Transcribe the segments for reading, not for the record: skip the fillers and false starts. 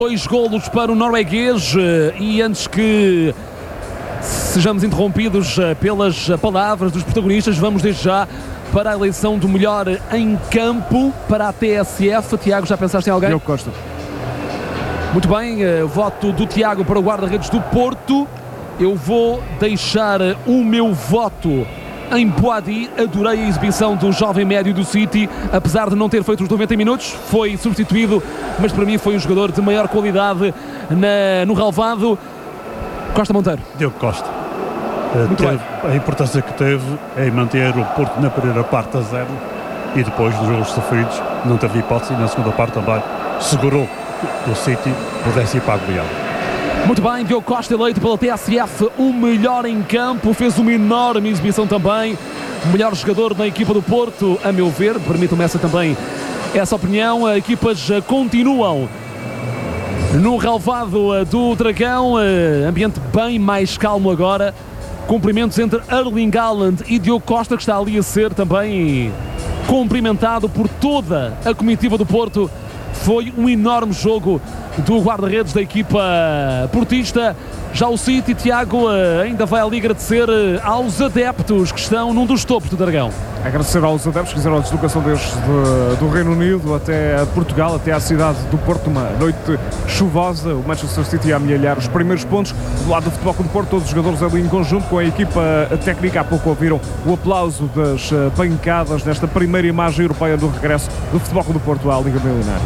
Dois golos para o norueguês e antes que sejamos interrompidos pelas palavras dos protagonistas, vamos desde já para a eleição do melhor em campo para a TSF. Tiago, já pensaste em alguém? Diogo Costa. Muito bem, voto do Tiago para o guarda-redes do Porto. Eu vou deixar o meu voto em Boadi. Adorei a exibição do jovem médio do City, apesar de não ter feito os 90 minutos, foi substituído, mas para mim foi um jogador de maior qualidade no relvado. Costa Monteiro. Diogo Costa. A importância que teve em manter o Porto na primeira parte a 0 e depois dos golos sofridos não teve hipótese e na segunda parte também segurou que o City pudesse ir para a goleada. Muito bem, Diogo Costa eleito pela TSF o melhor em campo, fez uma enorme exibição também, o melhor jogador da equipa do Porto, a meu ver, permitam-me também essa opinião. As equipas continuam no relvado do Dragão, ambiente bem mais calmo agora, cumprimentos entre Erling Haaland e Diogo Costa, que está ali a ser também cumprimentado por toda a comitiva do Porto. Foi um enorme jogo do guarda-redes da equipa portista. Já o City, Tiago, ainda vai ali agradecer aos adeptos que estão num dos topos do Dragão. Agradecer aos adeptos que fizeram a deslocação desde do Reino Unido até Portugal, até à cidade do Porto, uma noite chuvosa. O Manchester City a amealhar os primeiros pontos do lado do Futebol Clube do Porto, todos os jogadores ali em conjunto com a equipa técnica. Há pouco ouviram o aplauso das bancadas nesta primeira imagem europeia do regresso do Futebol Clube do Porto à Liga Milionária.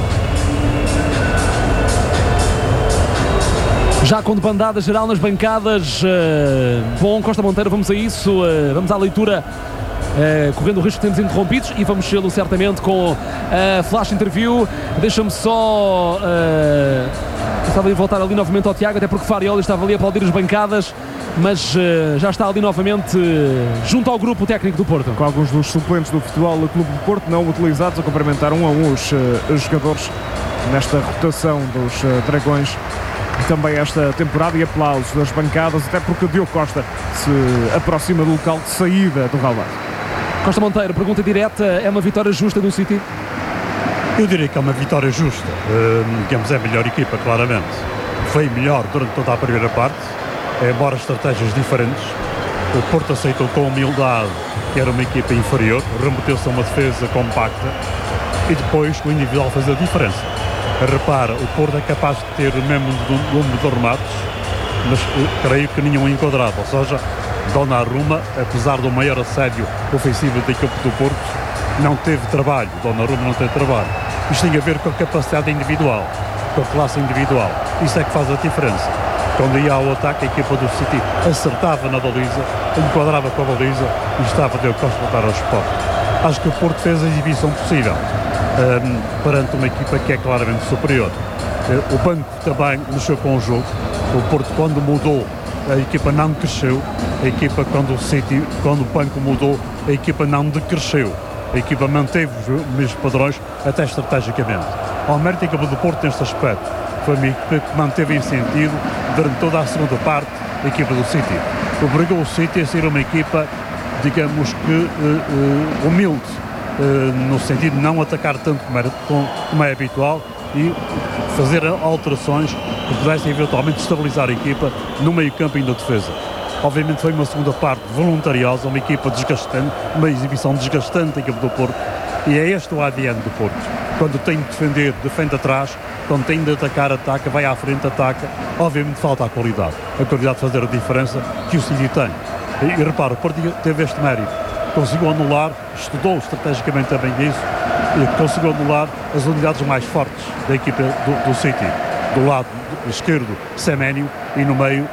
Já com bandada geral nas bancadas. Bom, Costa Monteiro, vamos a isso, vamos à leitura, correndo o risco de sermos interrompidos, e vamos sê-lo certamente com a flash interview. Deixa-me só estava a voltar ali novamente ao Tiago, até porque Farioli estava ali a aplaudir as bancadas, mas já está ali novamente junto ao grupo técnico do Porto, com alguns dos suplentes do Futebol Clube do Porto não utilizados, a cumprimentar um a um os jogadores nesta rotação dos Dragões também esta temporada, e aplausos das bancadas, até porque o Diogo Costa se aproxima do local de saída do relvado. Costa Monteiro, pergunta direta: é uma vitória justa do City? Eu diria que é uma vitória justa. Digamos, é a melhor equipa, claramente. Foi melhor durante toda a primeira parte, embora estratégias diferentes. O Porto aceitou com humildade que era uma equipa inferior, remeteu-se a uma defesa compacta e depois o individual fez a diferença. Repara, o Porto é capaz de ter o mesmo número de remates, mas creio que nenhum enquadrado. Ou seja, Donnarumma, apesar do maior assédio ofensivo da equipe do Porto, não teve trabalho. Donnarumma não teve trabalho. Isto tem a ver com a capacidade individual, com a classe individual. Isso é que faz a diferença. Quando ia ao ataque, a equipa do City acertava na baliza, enquadrava com a baliza e estava Diogo Costa a dar ao suporte. Acho que o Porto fez a exibição possível perante uma equipa que é claramente superior. O banco também mexeu com o jogo. O Porto, quando mudou, a equipa não cresceu. A equipa, quando o banco mudou, a equipa não decresceu. A equipa manteve os mesmos padrões, até estrategicamente. Ao mérito da equipa do Porto neste aspecto, foi uma equipa que manteve em sentido durante toda a segunda parte a equipa do City. Obrigou o City a ser uma equipa, digamos que humilde, no sentido de não atacar tanto como é habitual e fazer alterações que pudessem eventualmente estabilizar a equipa no meio campo e na defesa. Obviamente foi uma segunda parte voluntariosa, uma equipa desgastante, uma exibição desgastante da equipa do Porto, e é este o ADN do Porto. Quando tem de defender, defende atrás; quando tem de atacar, ataca; vai à frente, ataca. Obviamente falta a qualidade de fazer a diferença que o City tem. E repara, o Porto teve este mérito, conseguiu anular, estudou estrategicamente também isso, e conseguiu anular as unidades mais fortes da equipa do City. Do lado esquerdo, Semenyo, e no meio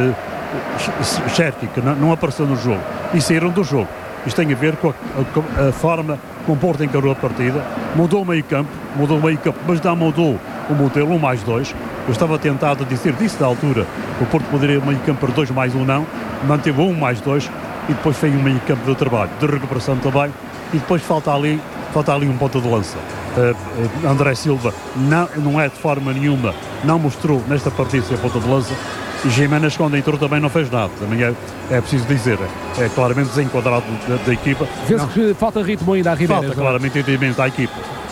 Cherki, que não apareceu no jogo, e saíram do jogo. Isto tem a ver com a forma como o Porto encarou a partida. Mudou o meio campo, mas não mudou o modelo 1+2. Eu estava tentado a dizer disso da altura. O Porto poderia meio campo para 2+1, não. Manteve o 1+2 e depois fez um meio campo de trabalho, de recuperação também. E depois falta ali um ponta de lança. André Silva não é de forma nenhuma, não mostrou nesta partida ser ponta de lança. E Giménez, quando entrou, também não fez nada. Também é preciso dizer, é claramente desenquadrado da equipa. Vê-se que falta ritmo ainda à Ribeira. Falta claramente entendimento à equipa.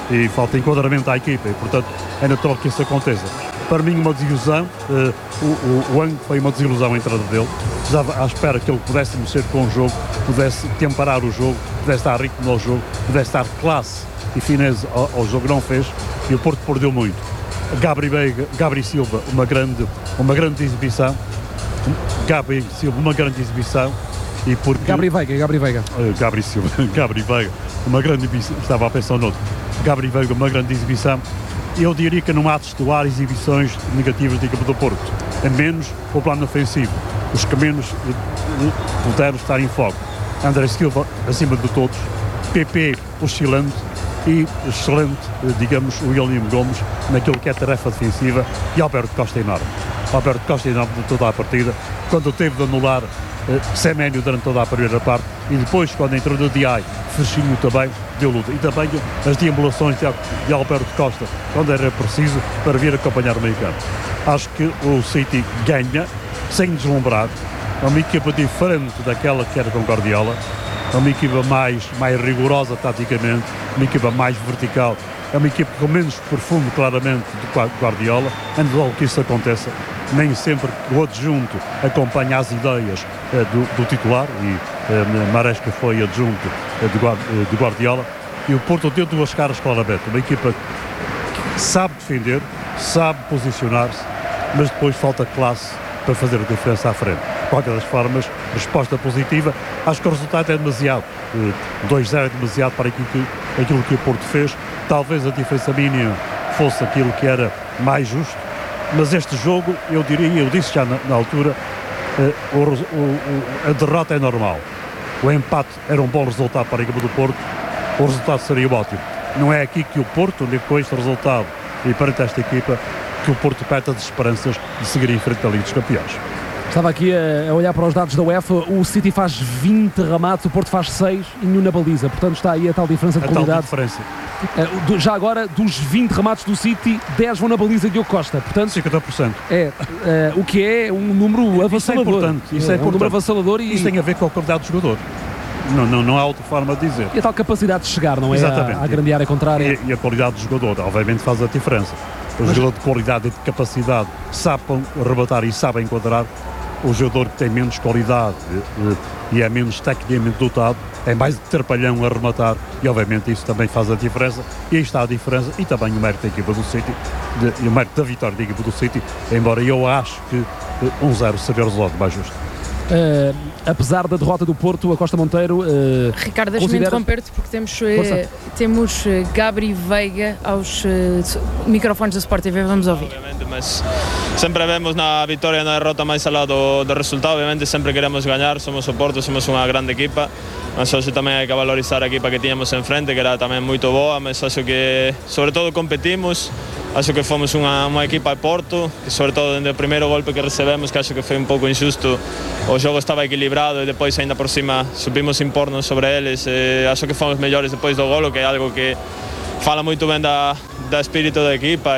e falta enquadramento à equipa e, portanto, é natural que isso aconteça. Para mim, uma desilusão, o ano foi uma desilusão a entrada dele. Estava à espera que ele pudesse mexer com o jogo, pudesse temperar o jogo, pudesse dar ritmo ao jogo, pudesse dar classe e finesse ao jogo. Não fez e o Porto perdeu muito. Gabri Silva, uma grande exibição. Gabri Silva, uma grande exibição. E porque Gabri Veiga. Gabri Silva, Gabri Veiga, uma grande exibição. Estava a pensar noutro. Gabri Veiga, uma grande exibição. Eu diria que não há de estudar exibições negativas da equipa do Porto. É menos o plano ofensivo. Os que menos puderam estar em foco. André Silva, acima de todos. PP, oscilante. E excelente, digamos, o William Gomes naquilo que é tarefa defensiva. E Alberto Costa enorme. Alberto Costa enorme de toda a partida. Quando teve de anular Seménio durante toda a primeira parte e depois quando entrou no DI, Fechinho também deu luta. E também as deambulações de Alberto Costa quando era preciso para vir acompanhar o meio campo. Acho que o City ganha sem deslumbrar. É uma equipa diferente daquela que era com Guardiola. É uma equipa mais rigorosa taticamente, uma equipa mais vertical. É uma equipa com menos profundo, claramente, do Guardiola. Antes logo que isso aconteça, nem sempre o adjunto acompanha as ideias do titular, e Maresca foi adjunto de Guardiola. E o Porto deu duas caras claramente. Uma equipa que sabe defender, sabe posicionar-se, mas depois falta classe para fazer a diferença à frente. De qualquer das formas, resposta positiva. Acho que o resultado é demasiado. 2-0 é demasiado para aquilo que o Porto fez. Talvez a diferença mínima fosse aquilo que era mais justo. Mas este jogo, eu disse já na altura, a derrota é normal. O empate era um bom resultado para a equipa do Porto. O resultado seria ótimo. Não é aqui que o Porto, nem com este resultado e perante esta equipa, que o Porto perde as esperanças de seguir em frente à Liga dos Campeões. Estava aqui a olhar para os dados da UEFA. O City faz 20 remates, o Porto faz 6 e nenhum na baliza. Portanto, está aí a tal diferença de qualidade. Já agora, dos 20 remates do City, 10 vão na baliza de Diogo Costa. Portanto, 50%. O que é um número avassalador. Isso é importante. Um número avassalador e isso tem a ver com a qualidade do jogador. Não há outra forma de dizer. E a tal capacidade de chegar, não é? Exatamente. À grande área contrária. E a qualidade do jogador, obviamente, faz a diferença. O jogador de qualidade e de capacidade sabe arrebatar e sabe enquadrar. O jogador que tem menos qualidade e é menos tecnicamente dotado é mais trapalhão a rematar e obviamente isso também faz a diferença. E aí está a diferença e também o mérito da equipa do City, o mérito da vitória da equipa do City, embora eu acho que 1-0 seria o resultado mais justo. Apesar da derrota do Porto, a Costa Monteiro... Ricardo, deixa-me interromper-te porque temos Gabri Veiga aos microfones da Sport TV, vamos ouvir. Obviamente, mas sempre vemos na vitória e na derrota mais ao lado do resultado, obviamente sempre queremos ganhar, somos o Porto, somos uma grande equipa, mas acho também há que valorizar a equipa que tínhamos em frente, que era também muito boa, mas acho que sobretudo competimos. Acho que fomos uma equipa de Porto, que sobretudo desde o primeiro golpe que recebemos, que acho que foi um pouco injusto, o jogo estava equilibrado e depois ainda por cima supimos impornos sobre eles. Acho que fomos melhores depois do golo, que é algo que fala muito bem da espírito da equipa,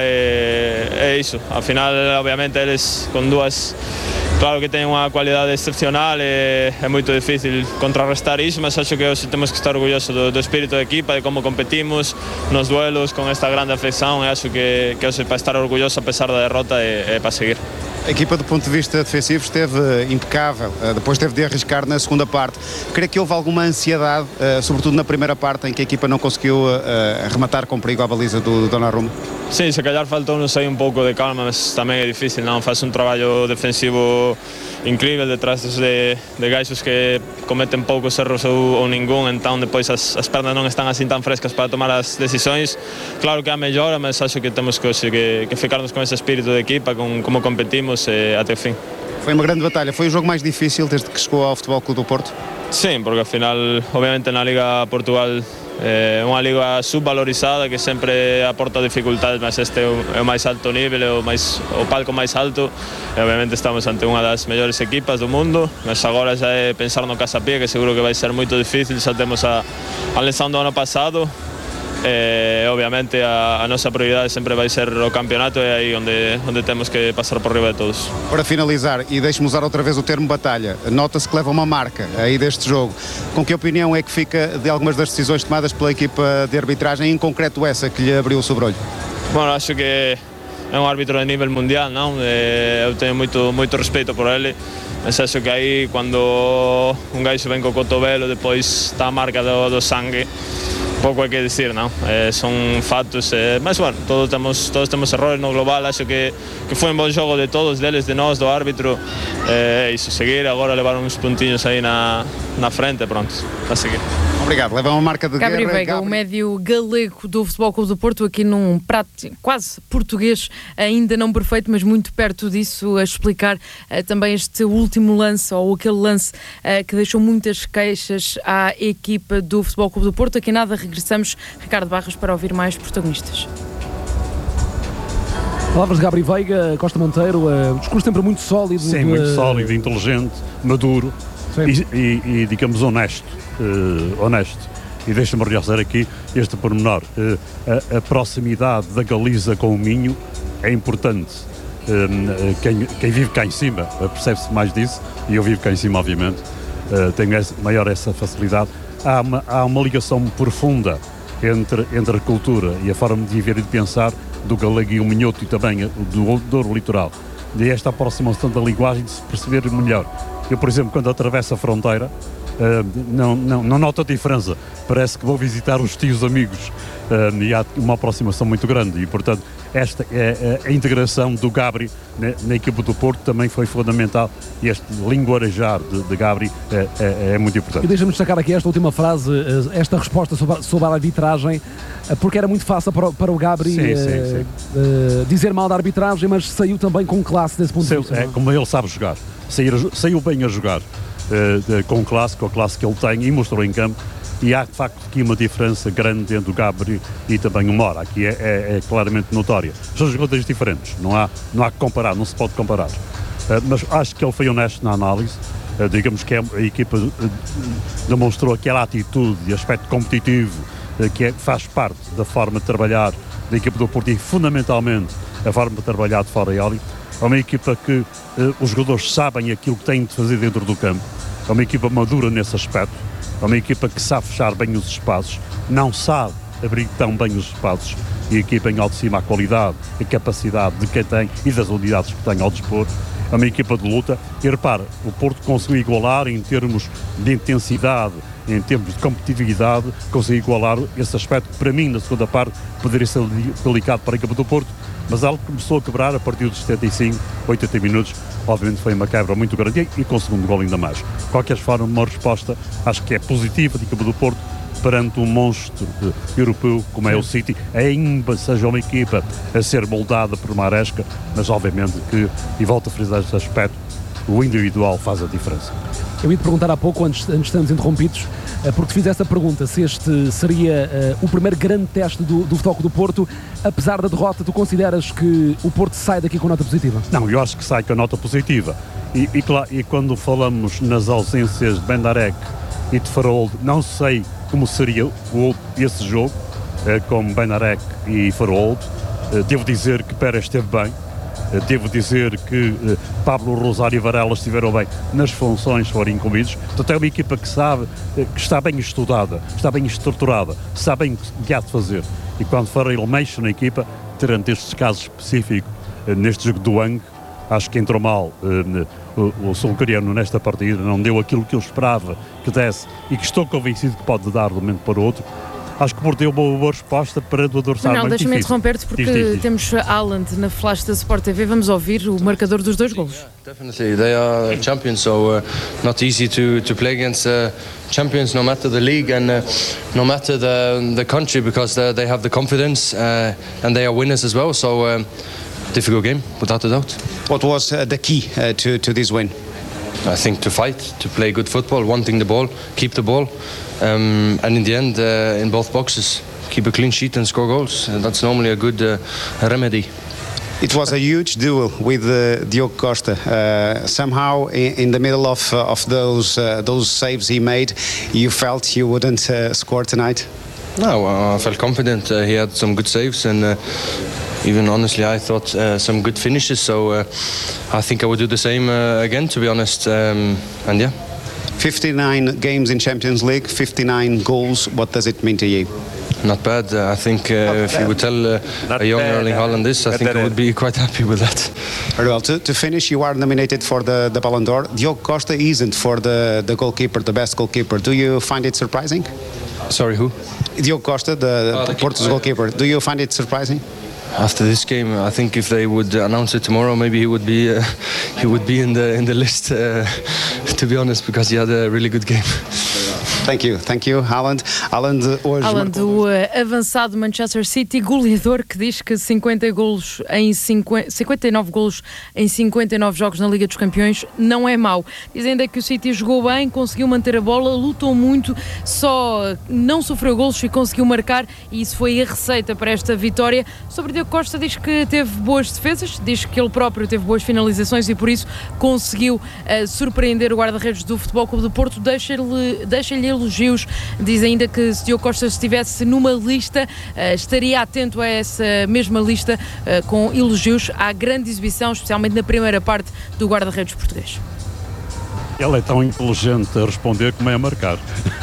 é isso. Afinal, obviamente, eles com duas... Claro que tem uma qualidade excepcional, é muito difícil contrarrestar isso, mas acho que hoje temos que estar orgulhosos do espírito da equipa, de como competimos nos duelos com esta grande afeição, e acho que hoje para estar orgulhoso apesar da derrota é para seguir. A equipa do ponto de vista defensivo esteve impecável, depois teve de arriscar na segunda parte. Creio que houve alguma ansiedade, sobretudo na primeira parte, em que a equipa não conseguiu rematar com perigo à baliza do Donnarumma. Sim, se calhar faltou-nos aí um pouco de calma, mas também é difícil, não? Faz um trabalho defensivo incrível detrás de gajos que cometem poucos erros ou nenhum, então depois as pernas não estão assim tão frescas para tomar as decisões. Claro que há melhora, mas acho que temos que ficarmos com esse espírito de equipa, com como competimos até o fim. Foi uma grande batalha, foi o jogo mais difícil desde que chegou ao Futebol Clube do Porto? Sim, porque afinal, obviamente na Liga Portugal é uma liga subvalorizada que sempre aporta dificuldades, mas este é o mais alto nível, o palco mais alto, e obviamente estamos ante uma das melhores equipas do mundo, mas agora já é pensar no Casa Pia, que seguro que vai ser muito difícil, já temos a lesão do ano passado, obviamente a nossa prioridade sempre vai ser o campeonato, é aí onde temos que passar por riba de todos. Para finalizar, e deixe-me usar outra vez o termo batalha, nota-se que leva uma marca aí deste jogo. Com que opinião é que fica de algumas das decisões tomadas pela equipa de arbitragem, em concreto essa que lhe abriu o sobrolho? Bom, acho que é um árbitro de nível mundial, não? Eu tenho muito respeito por ele, mas acho que aí quando um gajo vem com o cotovelo, depois está a marca do sangue, pouco hay que decir, ¿no? Son fatos, mas bueno, todos temos errores no global. Acho que foi um bom jogo de todos, deles, de nós, do árbitro. Isso, seguir, agora levar uns pontinhos aí na frente, pronto, a seguir. Obrigado, leva uma marca de Gabri guerra. Veiga, o médio galego do Futebol Clube do Porto, aqui num prato quase português, ainda não perfeito, mas muito perto disso, a explicar também este último lance, ou aquele lance que deixou muitas queixas à equipa do Futebol Clube do Porto. Aqui nada, regressamos, Ricardo Barros, para ouvir mais protagonistas. Palavras de Gabri Veiga, Costa Monteiro, o discurso sempre muito sólido. Sim, muito sólido, inteligente, maduro e digamos honesto. E deixa-me realçar aqui este pormenor. A proximidade da Galiza com o Minho é importante. Quem vive cá em cima percebe-se mais disso, e eu vivo cá em cima, obviamente, tenho maior essa facilidade. Há uma ligação profunda entre a cultura e a forma de viver e de pensar do galego e o minhoto, e também do Douro Litoral. E esta aproximação da linguagem, de se perceber melhor. Eu, por exemplo, quando atravesso a fronteira, não noto a diferença. Parece que vou visitar os tios amigos, e há uma aproximação muito grande, e portanto esta a integração do Gabri na equipa do Porto também foi fundamental, e este linguajar de Gabri é muito importante. E deixa-me destacar aqui esta última frase, esta resposta sobre a arbitragem, porque era muito fácil para o Gabri dizer mal da arbitragem, mas saiu também com classe desse ponto de vista. É como ele sabe jogar, saiu bem a jogar, com a classe que ele tem, e mostrou em campo. E há de facto aqui uma diferença grande entre o Gabri e também o Mora. Aqui é claramente notória. São jogadores diferentes, não há que comparar, não se pode comparar. Mas acho que ele foi honesto na análise. Digamos que a equipa demonstrou aquela atitude e aspecto competitivo que faz parte da forma de trabalhar da equipa do Porto, e fundamentalmente a forma de trabalhar de fora e ali. É uma equipa que os jogadores sabem aquilo que têm de fazer dentro do campo. É uma equipa madura nesse aspecto. É uma equipa que sabe fechar bem os espaços, não sabe abrir tão bem os espaços, e a equipa em alto de cima a qualidade, a capacidade de quem tem e das unidades que tem ao dispor. É uma equipa de luta, e repara, o Porto conseguiu igualar em termos de intensidade, em termos de competitividade, conseguiu igualar esse aspecto que para mim na segunda parte poderia ser delicado para a equipa do Porto, mas ela começou a quebrar a partir dos 75, 80 minutos. Obviamente foi uma quebra muito grande, e com o segundo gol ainda mais. De qualquer forma, uma resposta acho que é positiva da equipa do Porto perante um monstro europeu como é o City, ainda seja uma equipa a ser moldada por Maresca, mas obviamente que, e volto a frisar este aspecto, o individual faz a diferença. Eu ia te perguntar há pouco, antes de estarmos interrompidos, porque te fiz essa pergunta, se este seria o primeiro grande teste do Futebol Clube do Porto. Apesar da derrota, tu consideras que o Porto sai daqui com nota positiva? Não, eu acho que sai com a nota positiva. E quando falamos nas ausências de Bendarek e de Farol, não sei como seria esse jogo, com Bendarek e Farol. Devo dizer que Pérez esteve bem. Devo dizer que Pablo Rosário e Varela estiveram bem nas funções que foram incumbidos. Portanto, é uma equipa que sabe, que está bem estudada, está bem estruturada, sabe bem o que há de fazer. E quando Farrell mexe na equipa, tirando estes casos específicos, neste jogo do Ang, acho que entrou mal. O sul-coreano nesta partida não deu aquilo que eu esperava que desse, e que estou convencido que pode dar de um momento para o outro. Acho que o Porto deu uma boa resposta para o adversário. Não, deixa-me interromper-te porque temos Haaland na flash da Sport TV. Vamos ouvir o marcador dos dois golos. Yeah, definitely, they are champions, so not easy to play against champions, no matter the league and no matter the country, because they have the confidence and they are winners as well. So difficult game, without a doubt. What was the key to this win? I think to fight, to play good football, wanting the ball, keep the ball, and in the end, in both boxes, keep a clean sheet and score goals. That's normally a good remedy. It was a huge duel with Diogo Costa. Somehow, in the middle of those saves he made, you felt you wouldn't score tonight? No, I felt confident. He had some good saves and even honestly I thought some good finishes, so I think I would do the same again, to be honest. And yeah. 59 games in Champions League, 59 goals. What does it mean to you? Not bad. I think if you would tell a young Erling Haaland this, I think I would be quite happy with that. Very well. To finish, you are nominated for the Ballon d'Or. Diogo Costa isn't for the goalkeeper, the best goalkeeper. Do you find it surprising? Sorry, who? Diogo Costa, the Porto's goalkeeper. Do you find it surprising? After this game, I think if they would announce it tomorrow, maybe he would be in the list. To be honest, because he had a really good game. Thank you, Haaland. Haaland, hoje Haaland, o avançado Manchester City, goleador, que diz que 59 golos em 59 jogos na Liga dos Campeões não é mau. Diz ainda que o City jogou bem, conseguiu manter a bola, lutou muito, só não sofreu golos e conseguiu marcar, e isso foi a receita para esta vitória. Sobre Diogo Costa, diz que teve boas defesas, diz que ele próprio teve boas finalizações e por isso conseguiu surpreender o guarda-redes do Futebol Clube do Porto. Deixa-lhe elogios. Diz ainda que se Diogo Costa estivesse numa lista, estaria atento a essa mesma lista, com elogios à grande exibição, especialmente na primeira parte do guarda-redes português. Ele é tão inteligente a responder como é a marcar.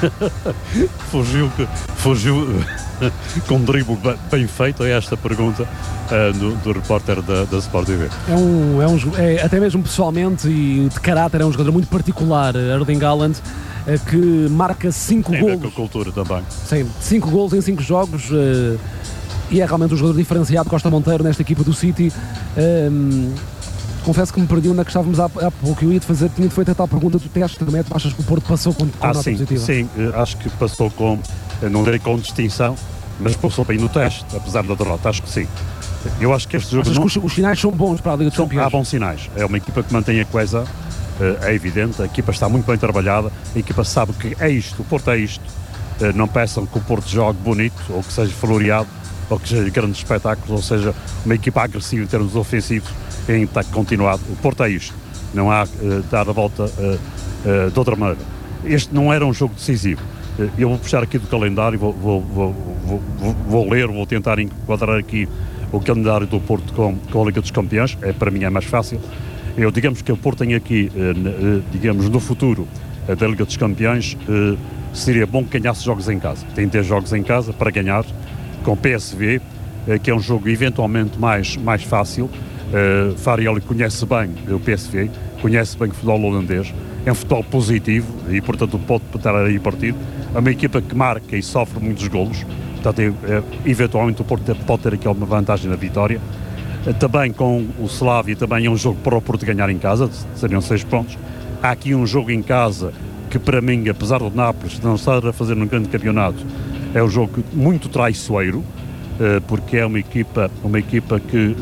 fugiu com um drible bem feito a esta pergunta do repórter da Sport TV. Até mesmo pessoalmente e de caráter, é um jogador muito particular, Erling Haaland, que marca 5 golos. Com a cultura também. Sim, 5 golos em 5 jogos, e é realmente um jogador diferenciado. Costa Monteiro nesta equipa do City. Confesso que me perdi onde é que estávamos há pouco. Eu tinha feito a tal pergunta do teste também. Tu achas que o Porto passou com nota positiva? Sim, acho que passou com, não direi com distinção, mas passou bem no teste, apesar da derrota. Acho que sim. Eu acho que este jogo... Achas que os sinais são bons para a Liga dos Campeões? Há bons sinais. É uma equipa que mantém a coesão, é evidente. A equipa está muito bem trabalhada. A equipa sabe que é isto, o Porto é isto. Não peçam que o Porto jogue bonito, ou que seja floreado, ou que seja grandes espetáculos, ou seja, uma equipa agressiva em termos ofensivos, em ataque continuado. O Porto é isto. Não há dar a volta de outra maneira. Este não era um jogo decisivo. Eu vou puxar aqui do calendário, vou ler, vou tentar enquadrar aqui o calendário do Porto com a Liga dos Campeões. Para mim é mais fácil. Digamos que o Porto tem aqui, digamos, no futuro da Liga dos Campeões, seria bom que ganhasse jogos em casa. Tem de ter jogos em casa para ganhar, com PSV, que é um jogo eventualmente mais fácil. Farioli conhece bem o PSV, conhece bem o futebol holandês, é um futebol positivo e, portanto, pode estar aí partido. É uma equipa que marca e sofre muitos golos, portanto, eventualmente o Porto pode ter aqui uma vantagem na vitória. Também com o Slavia, também é um jogo para o Porto ganhar em casa, seriam 6 pontos. Há aqui um jogo em casa que, para mim, apesar do Nápoles não estar a fazer um grande campeonato, é um jogo muito traiçoeiro, porque é uma equipa que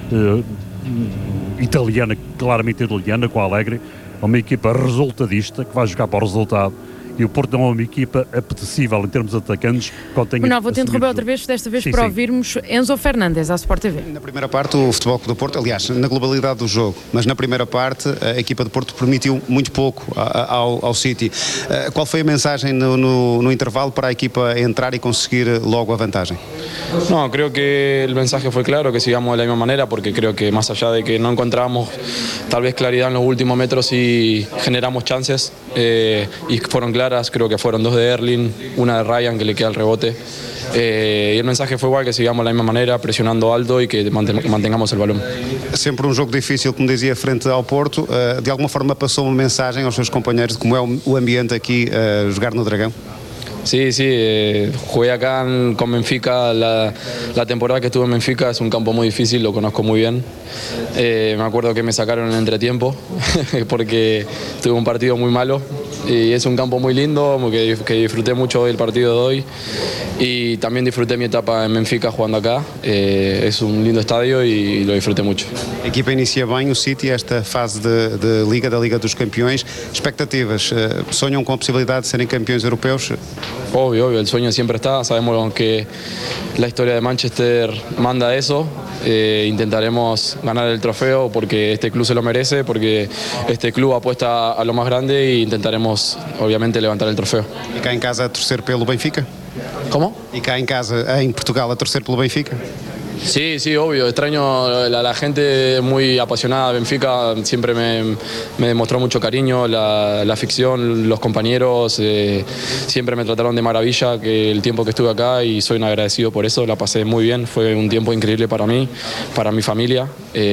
italiana, claramente italiana, com a Allegri, é uma equipa resultadista que vai jogar para o resultado. E o Porto não é uma equipa apetecível em termos de atacantes. Não, vou-te interromper outra vez, desta vez para ouvirmos Enzo Fernandes, à Sport TV. Na primeira parte, o Futebol Clube do Porto, aliás, na globalidade do jogo, mas na primeira parte, a equipa do Porto permitiu muito pouco ao City. Qual foi a mensagem no intervalo para a equipa entrar e conseguir logo a vantagem? No, creo que el mensaje fue claro, que sigamos de la misma manera, porque creo que más allá de que no encontramos tal vez claridad en los últimos metros y generamos chances, y fueron claras, creo que fueron 2 de Erling, una de Ryan que le queda el rebote, y el mensaje fue igual, que sigamos de la misma manera, presionando alto y que mantengamos el balón. Sempre um jogo difícil, como dizia, frente ao Porto. De alguma forma passou uma mensagem aos seus companheiros de como é o ambiente aqui a jogar no Dragão? Sí, jugué acá con Benfica, la temporada que estuve en Benfica es un campo muy difícil, lo conozco muy bien. Me acuerdo que me sacaron en el entretiempo porque tuve un partido muy malo y es un campo muy lindo, que disfruté mucho del partido de hoy y también disfruté mi etapa en Benfica jugando acá. Es un lindo estadio y lo disfruté mucho. A equipa inicia bem, o City, esta fase da Liga dos Campeões. Expectativas? Sonham com a possibilidade de serem campeões europeus? Obvio, el sueño siempre está, sabemos que la historia de Manchester manda eso, intentaremos ganar el trofeo porque este club se lo merece, porque este club apuesta a lo más grande e intentaremos obviamente levantar el trofeo. E cá em casa a torcer pelo Benfica? ¿Cómo? E cá em casa, em Portugal, a torcer pelo Benfica? Sí, sí, obvio. Extraño la gente muy apasionada de Benfica. Siempre me demostró mucho cariño, la afición, los compañeros. Siempre me trataron de maravilla que el tiempo que estuve acá y soy un agradecido por eso. La pasé muy bien. Fue un tiempo increíble para mí, para mi familia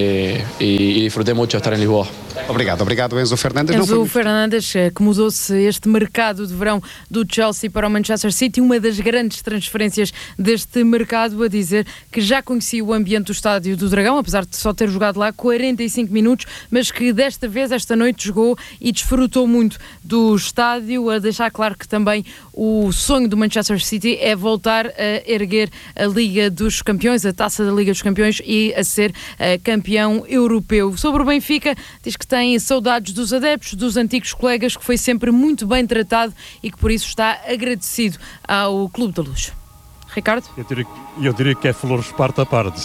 y disfruté mucho estar en Lisboa. Obrigado Enzo Fernandes. Enzo Fernandes, que mudou-se este mercado de verão do Chelsea para o Manchester City, uma das grandes transferências deste mercado, a dizer que já conhecia o ambiente do Estádio do Dragão, apesar de só ter jogado lá 45 minutos, mas que desta vez, esta noite, jogou e desfrutou muito do estádio, a deixar claro que também o sonho do Manchester City é voltar a erguer a Liga dos Campeões, a taça da Liga dos Campeões e a ser campeão europeu. Sobre o Benfica, diz que tem saudades dos adeptos, dos antigos colegas, que foi sempre muito bem tratado e que por isso está agradecido ao Clube da Luz. Ricardo? Eu diria que é flores parte a parte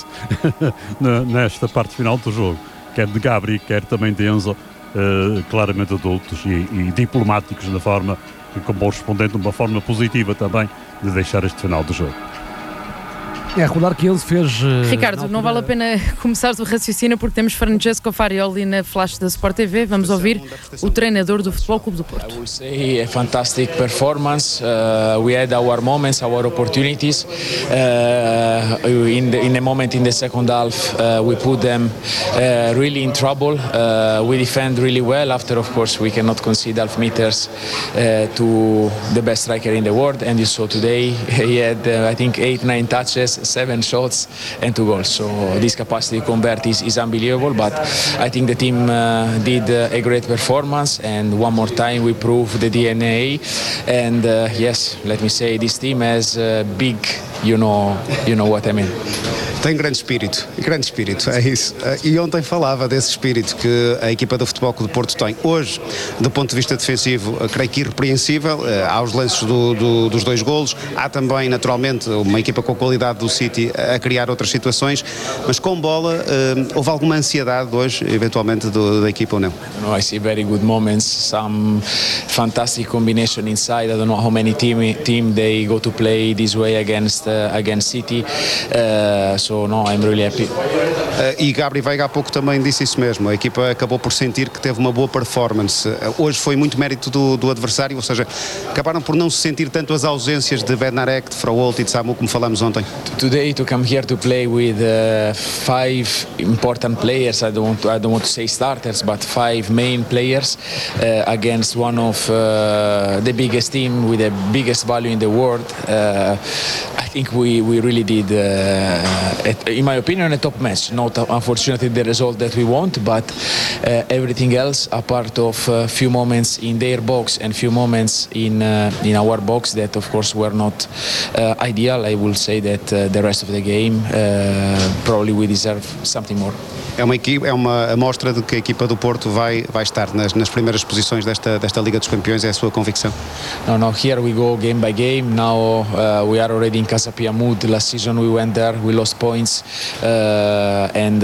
nesta parte final do jogo, quer de Gabri, quer também de Enzo, claramente adultos e diplomáticos na forma, como correspondente de uma forma positiva também de deixar este final do jogo. É recordar que Enzo fez... Ricardo, não vale a pena começar o raciocínio porque temos Francesco Farioli na flash da Sport TV. Vamos ouvir o treinador do Futebol Clube do Porto. I would say a fantastic performance. We had our moments, our opportunities. In a moment in the second half, we put them really in trouble. We defend really well. After, of course, we cannot concede half meters to the best striker in the world. And you saw today he had, I think, 8-9 touches, 7 shots and 2 goals. So this capacity to convert is unbelievable. But I think the team did a great performance. And one more time we proved the DNA. And yes, let me say this team has big, you know what I mean. Tem grande espírito, é isso. E ontem falava desse espírito que a equipa do Futebol Clube do Porto tem. Hoje, do ponto de vista defensivo, creio que irrepreensível. Há os lances dos 2 golos, há também, naturalmente, uma equipa com a qualidade do City a criar outras situações, mas com bola, houve alguma ansiedade hoje, eventualmente, da equipa ou não? I see very good moments, some fantastic combination inside. I don't know how many team they go to play this way against City. So no, I'm really happy. E Gabri Veiga há pouco também disse isso mesmo. A equipa acabou por sentir que teve uma boa performance. Hoje foi muito mérito do adversário, ou seja, acabaram por não se sentir tanto as ausências de Bednarek, de Fraholt e de Samu, como falamos ontem. Today to come here to play with 5 important players, I don't want to say starters, but 5 main players against one of the biggest team with the biggest value in the world. I think we really did, in my opinion, a top match. Not unfortunately the result that we want, but everything else, a part of few moments in their box and few moments in our box that of course were not ideal. I will say that the rest of the game probably we deserve something more. É uma amostra de que a equipa do Porto vai estar nas primeiras posições desta Liga dos Campeões, é a sua convicção? No, here we go game by game. Now we are already in Casa Pia mood. Last season we went there, we lost points, and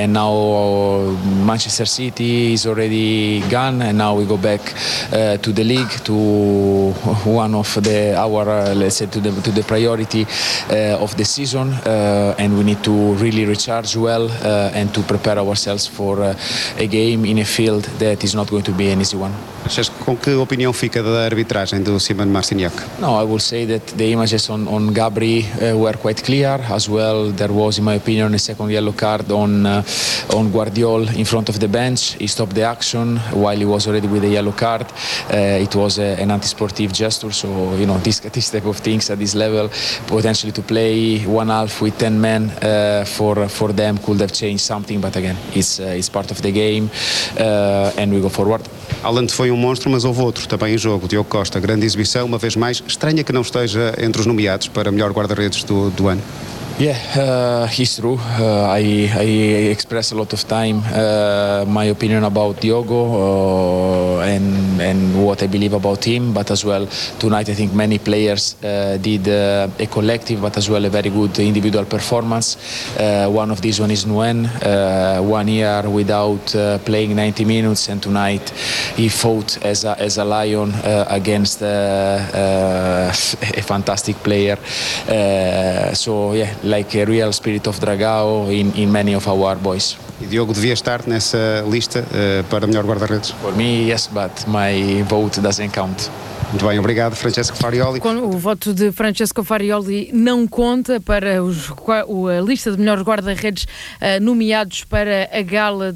now Manchester City is already gone, and now we go back to the league, to one of our let's say to the priority of the season, and we need to really recharge well and to prepare ourselves for a game in a field that is not going to be an easy one. Com que opinião fica da arbitragem do Simon Marciniak? No, I will say that the images on Gabri were quite clear as well. There was, in my opinion, a second yellow card on Guardiol in front of the bench. He stopped the action while he was already with a yellow card. It was an anti-sportive gesture, so this type of things at this level, potentially to play one half with 10 men for them could have changed something, but again, it's part of the game and we go forward. Haaland foi monstro, mas houve outro também em jogo, Diogo Costa, grande exibição, uma vez mais. Estranha que não esteja entre os nomeados para melhor guarda-redes do ano. Yeah, it's true. I express a lot of time my opinion about Diogo and what I believe about him, but as well tonight I think many players did a collective but as well a very good individual performance. One of these one is Nguyen, 1 year without playing 90 minutes, and tonight he fought as a lion against a fantastic player. So yeah, like a real spirit of Dragao in many of our boys. E Diogo devia estar nessa lista para melhor guarda-redes? For me, yes, but my vote doesn't count. Muito bem, obrigado, Francesco Farioli. O voto de Francesco Farioli não conta para a lista de melhores guarda-redes nomeados para a gala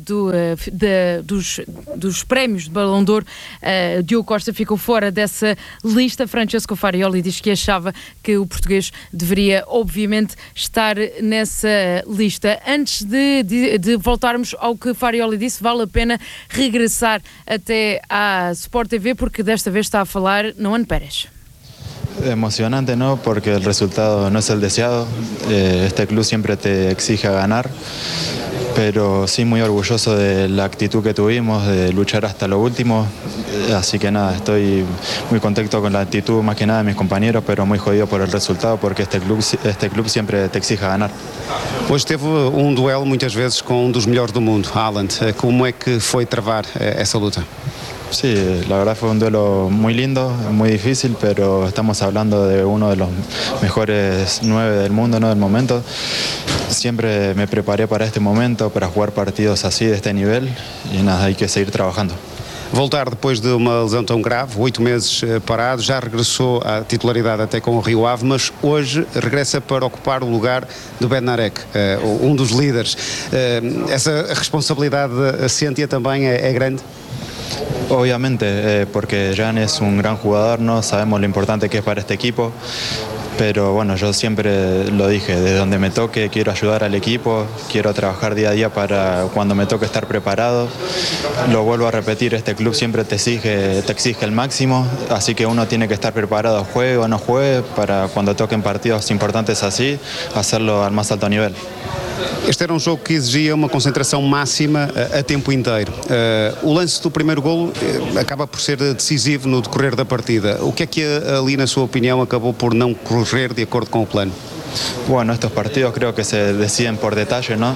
dos prémios de Ballon d'Or. Diogo Costa ficou fora dessa lista. Francesco Farioli diz que achava que o português deveria, obviamente, estar nessa lista. Antes de voltarmos ao que Farioli disse, vale a pena regressar até à Sport TV, porque desta vez está a falar Noan Pérez. Emocionante, ¿no? Porque el resultado no es el deseado. Este club siempre te exige ganar, pero sí muy orgulloso de la actitud que tuvimos, de luchar hasta lo último. Así que nada, estoy muy contento con la actitud más que nada de mis compañeros, pero muy jodido por el resultado, porque este club siempre te exige ganar. Hoje teve duelo muitas vezes com dos melhores do mundo, Haaland. Como é que foi travar essa luta? Sí, la verdad fue un duelo muy lindo, muy difícil, pero estamos hablando de uno de los mejores 9 del mundo, ¿no? Del momento. Siempre me preparé para este momento, para jugar partidos así, de este nivel, y nada, hay que seguir trabajando. Voltar depois de uma lesão tão grave, 8 meses parado, já regressou à titularidade até com o Rio Ave, mas hoje regressa para ocupar o lugar do Bednarek, um dos líderes. Essa responsabilidade sente-a também é grande? Obviamente, porque Jan es un gran jugador, ¿no? Sabemos lo importante que es para este equipo, pero bueno, yo siempre lo dije, desde donde me toque quiero ayudar al equipo, quiero trabajar día a día para cuando me toque estar preparado. Lo vuelvo a repetir, este club siempre te exige el máximo, así que uno tiene que estar preparado, juegue o no juegue, para cuando toquen partidos importantes así, hacerlo al más alto nivel. Este era um jogo que exigia uma concentração máxima a tempo inteiro. O lance do primeiro golo acaba por ser decisivo no decorrer da partida. O que é que ali, na sua opinião, acabou por não correr de acordo com o plano? Bueno, estos partidos creo que se deciden por detalle, ¿no?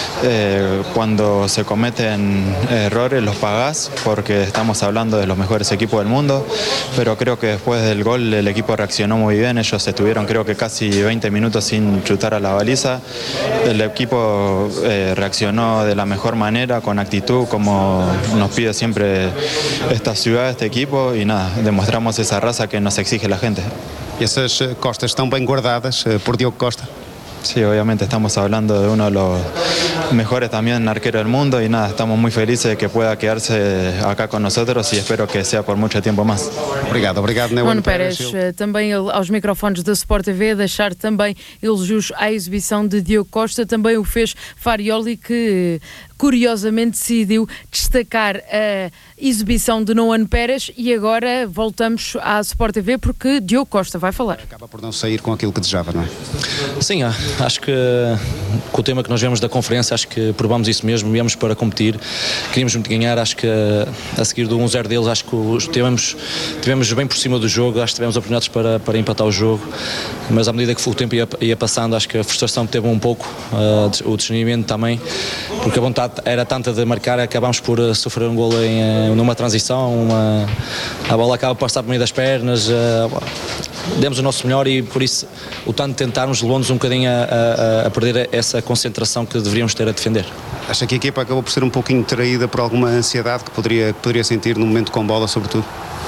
Cuando se cometen errores los pagás, porque estamos hablando de los mejores equipos del mundo, pero creo que después del gol el equipo reaccionó muy bien. Ellos estuvieron creo que casi 20 minutos sin chutar a la baliza. El equipo reaccionó de la mejor manera, con actitud, como nos pide siempre esta ciudad, este equipo, y nada, demostramos esa raza que nos exige la gente. Essas costas estão bem guardadas por Diogo Costa? Sí, obviamente estamos hablando de uno de los mejores también arqueros del mundo, y nada, estamos muy felices de que pueda quedarse acá con nosotros, y espero que sea por mucho tiempo más. Obrigado, Noan Pérez, também aos microfones da Sport TV, a deixar também elogios à exibição de Diogo Costa. Também o fez Farioli, que curiosamente decidiu destacar a exibição de Noan Pérez. E agora voltamos à Sport TV, porque Diogo Costa vai falar. Acaba por não sair com aquilo que desejava, não é? Sim, acho que com o tema que nós vemos da conferência, acho que provamos isso mesmo, viemos para competir, queríamos muito ganhar. Acho que a seguir do 1-0 deles, acho que tivemos bem por cima do jogo, acho que tivemos oportunidades para empatar o jogo, mas à medida que o tempo ia passando, acho que a frustração teve um pouco, o discernimento também, porque a vontade era tanta de marcar, acabámos por sofrer um golo numa transição, a bola acaba por passar por meio das pernas. Demos o nosso melhor, e por isso o tanto tentarmos levou-nos um bocadinho a perder essa concentração que deveríamos ter a defender. Acha que a equipa acabou por ser um pouquinho traída por alguma ansiedade que poderia sentir no momento com bola, sobretudo?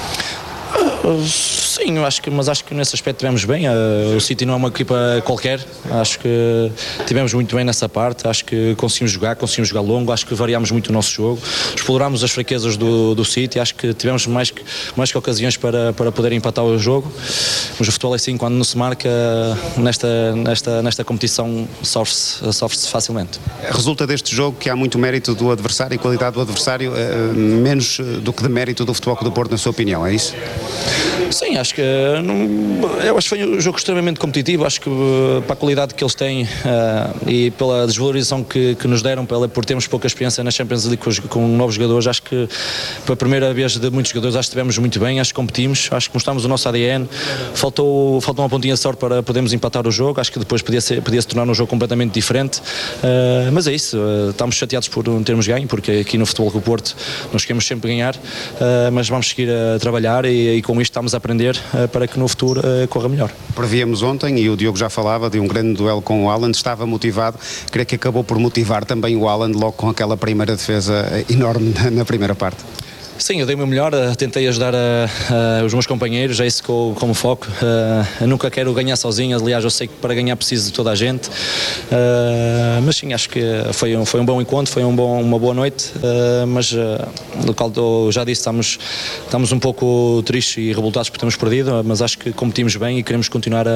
Sim, mas acho que nesse aspecto tivemos bem. O City não é uma equipa qualquer, acho que tivemos muito bem nessa parte, acho que conseguimos jogar longo, acho que variámos muito o nosso jogo, explorámos as fraquezas do City, acho que tivemos mais que ocasiões para poder empatar o jogo, mas o futebol é assim, quando não se marca nesta competição, sofre-se facilmente. Resulta deste jogo que há muito mérito do adversário e qualidade do adversário, menos do que de mérito do Futebol Clube do Porto, na sua opinião, é isso? Sim, acho que eu acho que foi um jogo extremamente competitivo. Acho que para a qualidade que eles têm e pela desvalorização que nos deram por termos pouca experiência na Champions League com novos jogadores, acho que pela primeira vez de muitos jogadores, acho que estivemos muito bem, acho que competimos, acho que mostramos o nosso ADN. Faltou uma pontinha de sorte para podermos empatar o jogo. Acho que depois podia se tornar um jogo completamente diferente, mas é isso, estamos chateados por não termos ganho, porque aqui no Futebol Clube do Porto nós queremos sempre ganhar, mas vamos seguir a trabalhar e com isto estamos a aprender para que no futuro corra melhor. Prevíamos ontem, e o Diogo já falava de um grande duelo com o Haaland, estava motivado, creio que acabou por motivar também o Haaland logo com aquela primeira defesa enorme na primeira parte. Sim, eu dei o meu melhor, tentei ajudar os meus companheiros, é isso como foco. Eu nunca quero ganhar sozinho, aliás, eu sei que para ganhar preciso de toda a gente, mas sim, acho que foi um bom encontro, foi uma boa noite, mas no qual eu já disse, estamos um pouco tristes e revoltados por termos perdido, mas acho que competimos bem e queremos continuar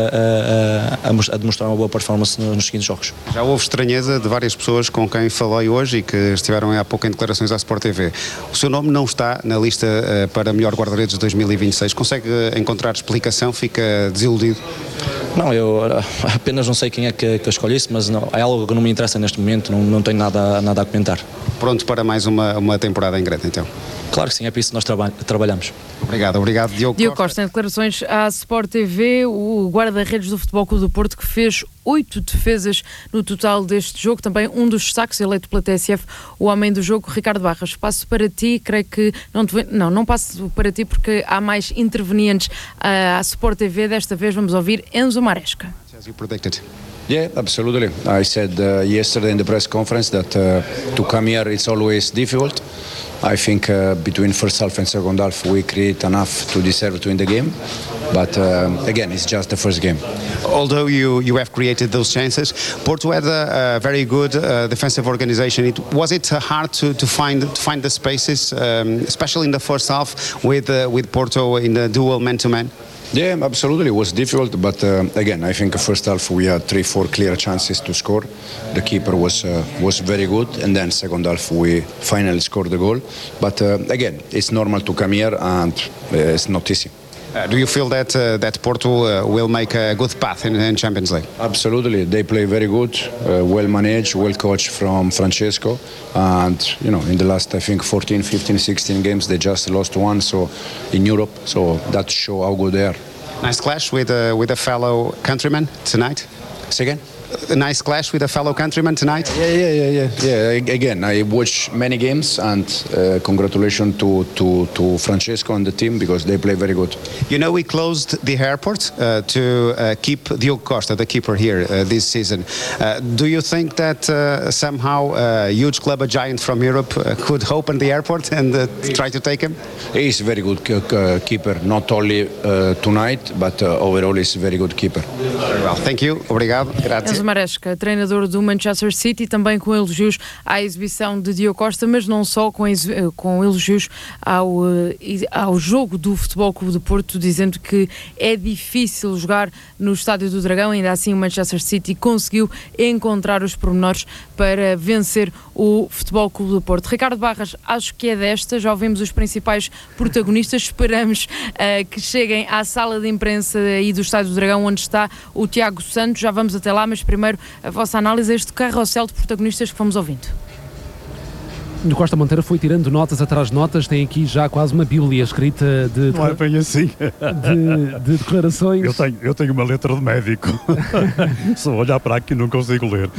a demonstrar uma boa performance nos seguintes jogos. Já houve estranheza de várias pessoas com quem falei hoje e que estiveram há pouco em declarações à Sport TV. O seu nome não está na lista para melhor guarda-redes de 2026. Consegue encontrar explicação? Fica desiludido? Não, eu apenas não sei quem é que escolhe isso, mas não, é algo que não me interessa neste momento, não tenho nada a comentar. Pronto para mais uma temporada em grande, então? Claro que sim, é por isso que nós trabalhamos. Obrigado, Diogo Costa. Em declarações à Sport TV, o guarda-redes do Futebol Clube do Porto, que fez 8 defesas no total deste jogo, também um dos destaques eleito pela TSF, o homem do jogo, Ricardo Barras. Passo para ti, creio que não passo para ti porque há mais intervenientes à Sport TV. Desta vez vamos ouvir Enzo Maresca. As you predicted. Yeah, absolutely. I said yesterday in the press conference that to come here it's always difficult. I think between first half and second half we create enough to deserve to win the game, but again it's just the first game. Although you have created those chances, Porto had a very good defensive organization. Was it hard to find the spaces, especially in the first half with Porto in the duel man-to-man? Yeah, absolutely. It was difficult, but again, I think the first half we had 3-4 clear chances to score. The keeper was very good, and then second half we finally scored the goal. But again, it's normal to come here, and it's not easy. Do you feel that Porto will make a good path in Champions League? Absolutely. They play very good, well managed, well coached from Francesco, and in the last I think 14, 15, 16 games they just lost one in Europe, so that shows how good they are. Nice clash with a fellow countryman tonight. Say again? A nice clash with a fellow countryman tonight. Yeah. Again, I watched many games, and congratulations to Francesco and the team because they play very good. We closed the airport to keep Diogo Costa, the keeper here this season. Do you think that somehow a huge club, a giant from Europe, could open the airport and try to take him? He's a very good keeper, not only tonight, but overall he's a very good keeper. Very well, thank you. Obrigado. Grazie. Enzo Maresca, treinador do Manchester City, também com elogios à exibição de Diogo Costa, mas não só, com elogios ao jogo do Futebol Clube do Porto, dizendo que é difícil jogar no Estádio do Dragão. Ainda assim o Manchester City conseguiu encontrar os pormenores para vencer o Futebol Clube do Porto. Ricardo Barras, acho que é desta, já ouvimos os principais protagonistas, esperamos que cheguem à sala de imprensa aí do Estádio do Dragão, onde está o Tiago Santos. Já vamos até lá, mas primeiro a vossa análise a este carrossel de protagonistas que fomos ouvindo. O Costa Monteiro foi tirando notas atrás de notas, tem aqui já quase uma bíblia escrita de não é bem assim. de declarações. Eu tenho uma letra de médico. Só olhar para aqui não consigo ler.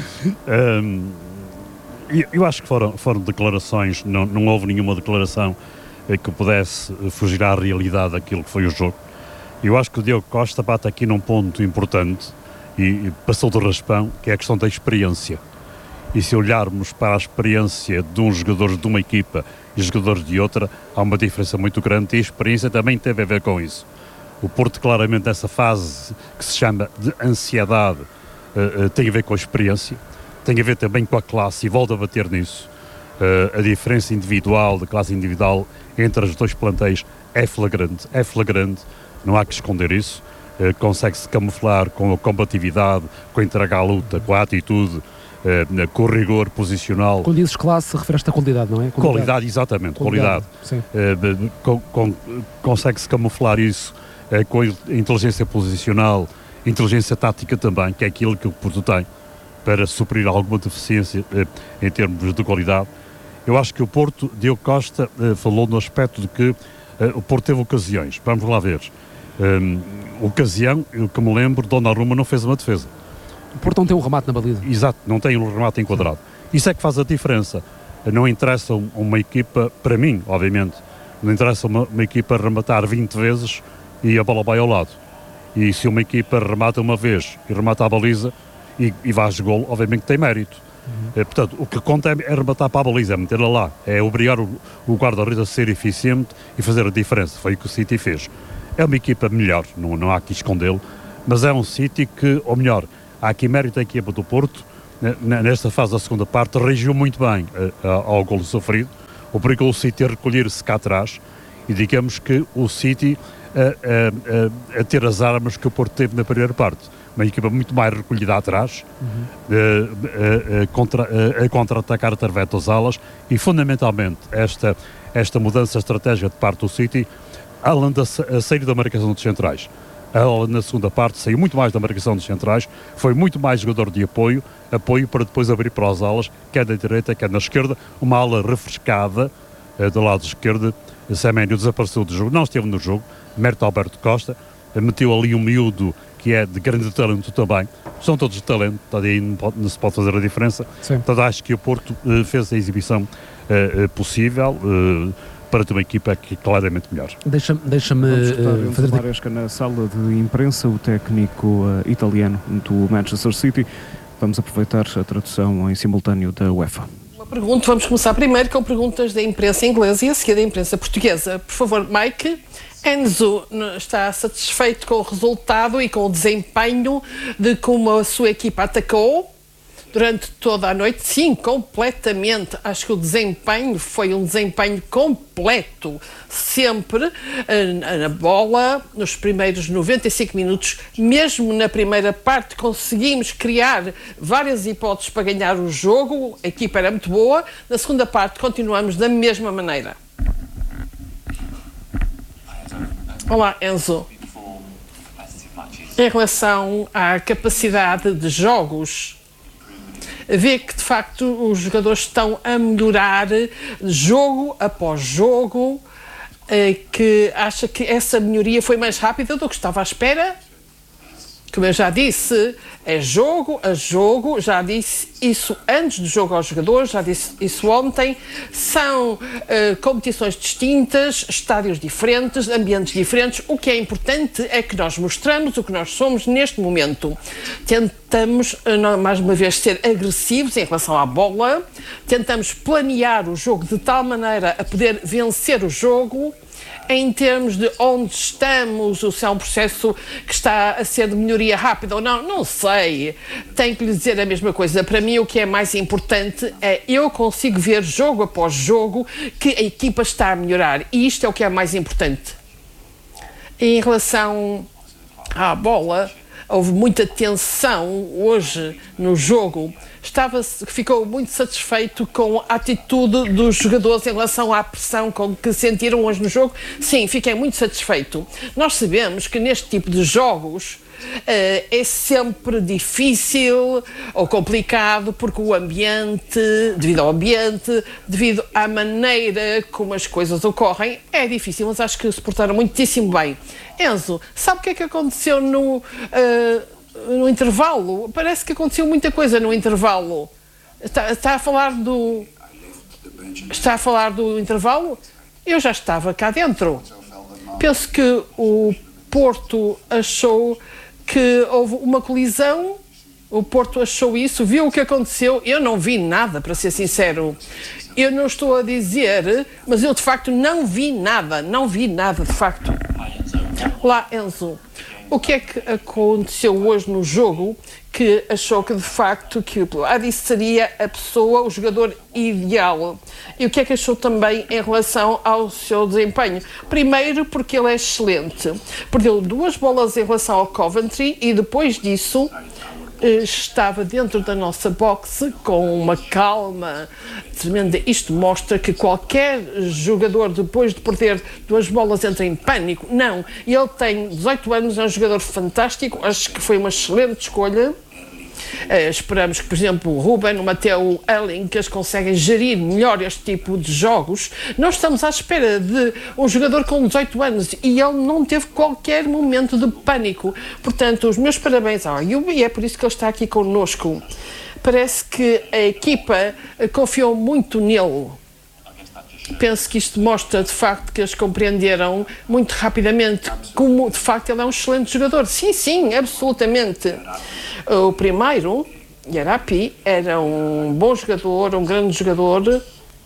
Eu acho que foram declarações, não houve nenhuma declaração que pudesse fugir à realidade daquilo que foi o jogo. Eu acho que o Diogo Costa bate aqui num ponto importante e passou do raspão, que é a questão da experiência. E se olharmos para a experiência de uns jogadores de uma equipa e jogadores de outra, há uma diferença muito grande e a experiência também teve a ver com isso. O Porto, claramente, nessa fase que se chama de ansiedade, tem a ver com a experiência, tem a ver também com a classe, e volto a bater nisso. A diferença individual, da classe individual, entre os dois plantéis é flagrante, não há que esconder isso. Consegue-se camuflar com a combatividade, com a entrega à luta, com a atitude, com o rigor posicional. Quando dizes classe, refere-te à qualidade, não é? Qualidade, exatamente, qualidade. Sim. Consegue-se camuflar isso com a inteligência posicional, inteligência tática também, que é aquilo que o Porto tem para suprir alguma deficiência em termos de qualidade. Eu acho que o Porto, Diogo Costa falou no aspecto de que o Porto teve ocasiões. Vamos lá ver. Ocasião, eu que me lembro, Donnarumma não fez uma defesa. O Porto não tem um remate na baliza. Exato, não tem um remate enquadrado. Isso é que faz a diferença. Não interessa uma equipa, para mim, obviamente, não interessa uma equipa rematar 20 vezes e a bola vai ao lado. E se uma equipa remata uma vez e remata a baliza e faz golo, obviamente tem mérito. Portanto, o que conta é rematar para a baliza, é metê-la lá, é obrigar o guarda-redes a ser eficiente e fazer a diferença. Foi o que o City fez. É uma equipa melhor, não há que escondê-lo, mas é um City que, ou melhor, há aqui mérito da equipa do Porto, nesta fase da segunda parte, reagiu muito bem ao golo sofrido, obrigou o City a recolher-se cá atrás e digamos que o City a ter as armas que o Porto teve na primeira parte. Uma equipa muito mais recolhida atrás, a contra-atacar através das alas e fundamentalmente esta mudança de estratégia de parte do City, além da saída da marcação dos centrais. Ela, na segunda parte, saiu muito mais da marcação dos centrais, foi muito mais jogador de apoio para depois abrir para as alas, quer da direita, quer na esquerda, uma ala refrescada do lado esquerdo. Semenyo desapareceu do jogo, não esteve no jogo, mérito Alberto Costa, meteu ali um miúdo que é de grande talento também, são todos de talento, aí não se pode fazer a diferença. Portanto, acho que o Porto fez a exibição possível, para ter uma equipa que é claramente melhor. Deixa-me fazer Maresca na sala de imprensa, o técnico italiano do Manchester City. Vamos aproveitar a tradução em simultâneo da UEFA. Uma pergunta, vamos começar primeiro com perguntas da imprensa inglesa e a seguir da imprensa portuguesa. Por favor, Mike. Enzo está satisfeito com o resultado e com o desempenho de como a sua equipa atacou durante toda a noite? Sim, completamente. Acho que o desempenho foi um desempenho completo. Sempre na bola, nos primeiros 95 minutos, mesmo na primeira parte, conseguimos criar várias hipóteses para ganhar o jogo. A equipa era muito boa. Na segunda parte, continuamos da mesma maneira. Olá, Enzo. Em relação à capacidade de jogos, vê que de facto os jogadores estão a melhorar jogo após jogo, que acha que essa melhoria foi mais rápida do que estava à espera? Como eu já disse, é jogo a jogo, já disse isso antes do jogo aos jogadores, já disse isso ontem. São competições distintas, estádios diferentes, ambientes diferentes. O que é importante é que nós mostramos o que nós somos neste momento. Tentamos, mais uma vez, ser agressivos em relação à bola, tentamos planear o jogo de tal maneira a poder vencer o jogo. Em termos de onde estamos, ou se é um processo que está a ser de melhoria rápida ou não, não sei. Tenho que lhe dizer a mesma coisa. Para mim, o que é mais importante é eu consigo ver jogo após jogo que a equipa está a melhorar. E isto é o que é mais importante. Em relação à bola, houve muita tensão hoje no jogo. Ficou muito satisfeito com a atitude dos jogadores em relação à pressão que sentiram hoje no jogo. Sim, fiquei muito satisfeito. Nós sabemos que neste tipo de jogos é sempre difícil ou complicado porque o ambiente, devido ao ambiente, devido à maneira como as coisas ocorrem, é difícil, mas acho que se portaram muitíssimo bem. Enzo, sabe o que é que aconteceu no intervalo? Parece que aconteceu muita coisa no intervalo. Está a falar do intervalo? Eu já estava cá dentro. Penso que o Porto achou que houve uma colisão. O Porto achou isso, viu o que aconteceu. Eu não vi nada, para ser sincero. Eu não estou a dizer, mas eu de facto não vi nada de facto. Olá, Enzo. O que é que aconteceu hoje no jogo que achou que de facto que o Adi seria a pessoa, o jogador ideal? E o que é que achou também em relação ao seu desempenho? Primeiro porque ele é excelente. Perdeu 2 bolas em relação ao Coventry e depois disso estava dentro da nossa boxe com uma calma tremenda. Isto mostra que qualquer jogador, depois de perder 2 bolas, entra em pânico. Não, ele tem 18 anos, é um jogador fantástico, acho que foi uma excelente escolha. Esperamos que, por exemplo, o Ruben, o Mateo Elling, que eles conseguem gerir melhor este tipo de jogos. Nós estamos à espera de um jogador com 18 anos e ele não teve qualquer momento de pânico. Portanto, os meus parabéns ao Ayub, e é por isso que ele está aqui connosco. Parece que a equipa confiou muito nele. Penso que isto mostra, de facto, que eles compreenderam muito rapidamente como, de facto, ele é um excelente jogador. Sim, absolutamente. O primeiro, Yarapi, era um bom jogador, um grande jogador,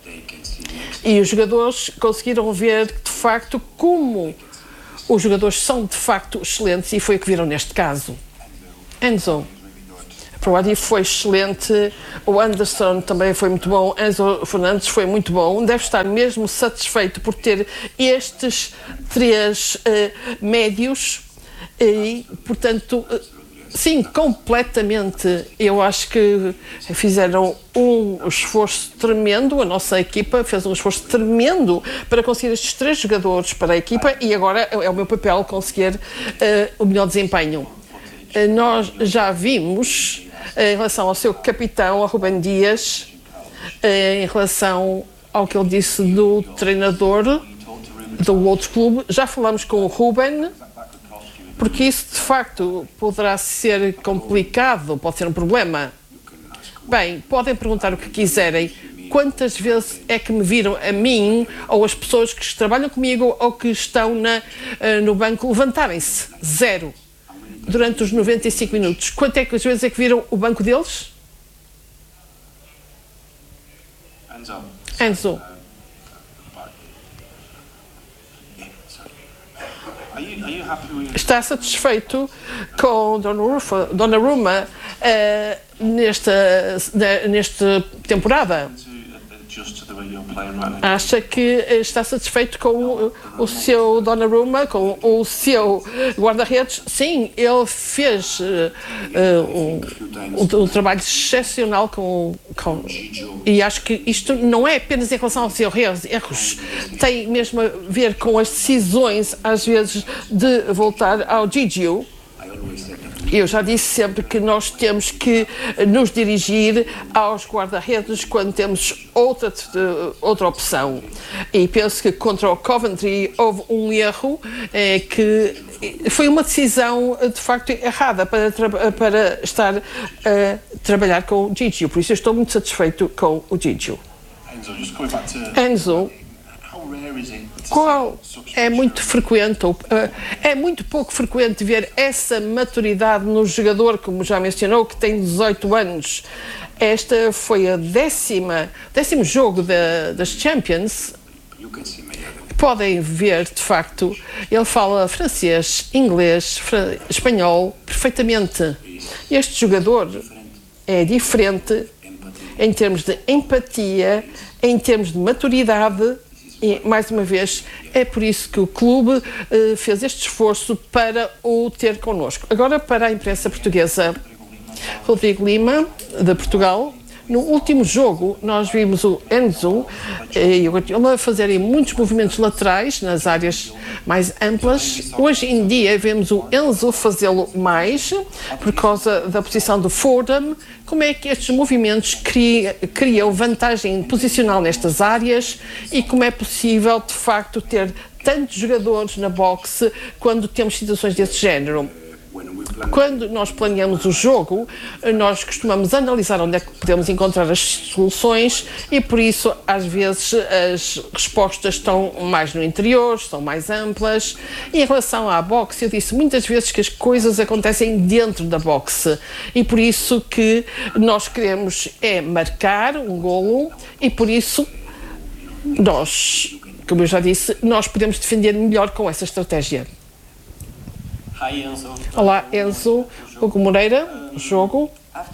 e os jogadores conseguiram ver, de facto, como os jogadores são, de facto, excelentes, e foi o que viram neste caso. Enzo. O Adi foi excelente, o Anderson também foi muito bom, Enzo Fernandes foi muito bom, deve estar mesmo satisfeito por ter estes 3 médios e, portanto, sim, completamente. Eu acho que fizeram um esforço tremendo, a nossa equipa fez um esforço tremendo para conseguir estes 3 jogadores para a equipa, e agora é o meu papel conseguir o melhor desempenho. Nós já vimos, em relação ao seu capitão, a Ruben Dias, em relação ao que ele disse do treinador do outro clube, já falamos com o Ruben, porque isso de facto poderá ser complicado, pode ser um problema. Bem, podem perguntar o que quiserem. Quantas vezes é que me viram a mim, ou as pessoas que trabalham comigo, ou que estão no banco, levantarem-se? 0. Durante os 95 minutos. Quantas vezes é que viram o banco deles? Enzo. Está satisfeito com Donnarumma nesta temporada? Acha que está satisfeito com o seu Donnarumma, com o seu guarda-redes? Sim, ele fez um trabalho excepcional e acho que isto não é apenas em relação aos seus erros, tem mesmo a ver com as decisões, às vezes, de voltar ao Gigio. Eu já disse sempre que nós temos que nos dirigir aos guarda-redes quando temos outra opção. E penso que contra o Coventry houve um erro que foi uma decisão de facto errada para estar a trabalhar com o Gigio. Por isso eu estou muito satisfeito com o Gigio. Enzo, qual é muito frequente, é muito pouco frequente ver essa maturidade no jogador, como já mencionou, que tem 18 anos. Esta foi a 10º jogo das Champions. Podem ver, de facto, ele fala francês, inglês, espanhol perfeitamente. Este jogador é diferente em termos de empatia, em termos de maturidade. E, mais uma vez, é por isso que o clube fez este esforço para o ter connosco. Agora, para a imprensa portuguesa, Rodrigo Lima, de Portugal. No último jogo, nós vimos o Enzo e o Guardiola fazerem muitos movimentos laterais nas áreas mais amplas. Hoje em dia, vemos o Enzo fazê-lo mais, por causa da posição do Fordham. Como é que estes movimentos criam vantagem posicional nestas áreas e como é possível, de facto, ter tantos jogadores na boxe quando temos situações desse género? Quando nós planeamos o jogo, nós costumamos analisar onde é que podemos encontrar as soluções e, por isso, às vezes, as respostas estão mais no interior, são mais amplas. E em relação à boxe, eu disse muitas vezes que as coisas acontecem dentro da boxe e, por isso, que nós queremos marcar um golo e, por isso, nós, como eu já disse, nós podemos defender melhor com essa estratégia. Olá, Enzo. Hugo Moreira, jogo.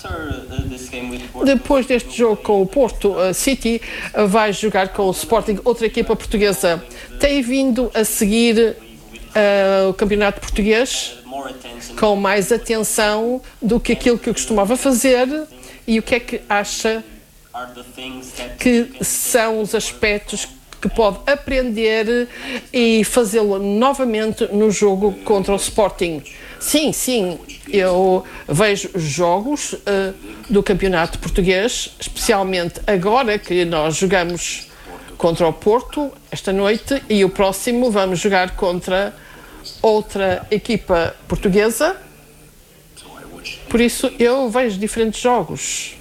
Depois deste jogo com o Porto City, vai jogar com o Sporting, outra equipa portuguesa. Tem vindo a seguir o campeonato português? com mais atenção do que aquilo que eu costumava fazer, e o que é que acha que são os aspectos que pode aprender e fazê-lo novamente no jogo contra o Sporting. Sim, eu vejo jogos do Campeonato Português, especialmente agora que nós jogamos contra o Porto esta noite, e o próximo vamos jogar contra outra equipa portuguesa. Por isso eu vejo diferentes jogos.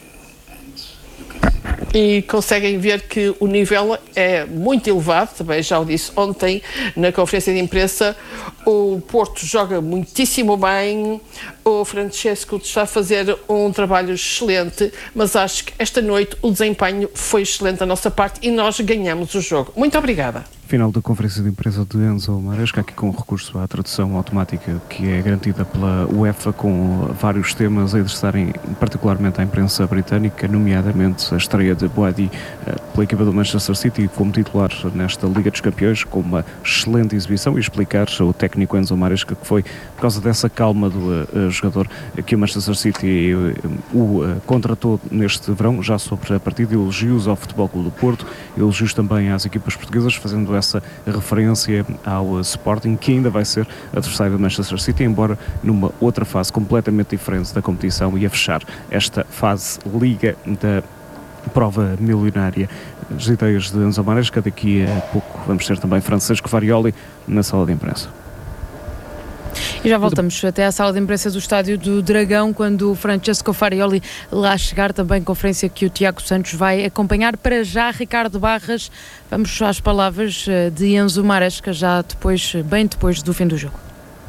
E conseguem ver que o nível é muito elevado, também já o disse ontem na conferência de imprensa. O Porto joga muitíssimo bem, o Francesco está a fazer um trabalho excelente, mas acho que esta noite o desempenho foi excelente da nossa parte e nós ganhamos o jogo. Muito obrigada. Final da conferência de imprensa de Enzo Maresca, aqui com recurso à tradução automática que é garantida pela UEFA, com vários temas a interessarem particularmente à imprensa britânica, nomeadamente a estreia de Boadi pela equipa do Manchester City como titular nesta Liga dos Campeões, com uma excelente exibição, e explicar o técnico Enzo Maresca que foi por causa dessa calma do jogador que o Manchester City o contratou neste verão. Já sobre a partida, elogios ao Futebol Clube do Porto, elogios também às equipas portuguesas, fazendo essa referência ao Sporting, que ainda vai ser adversário do Manchester City, embora numa outra fase completamente diferente da competição, e a fechar esta fase Liga da prova milionária. As ideias de Enzo Maresca. Daqui a pouco vamos ter também Francesco Varioli na sala de imprensa. E já voltamos até à sala de imprensa do Estádio do Dragão, quando o Francesco Varioli lá chegar, também conferência que o Tiago Santos vai acompanhar. Para já, Ricardo Barras, vamos às palavras de Enzo Maresca, já depois, bem depois do fim do jogo.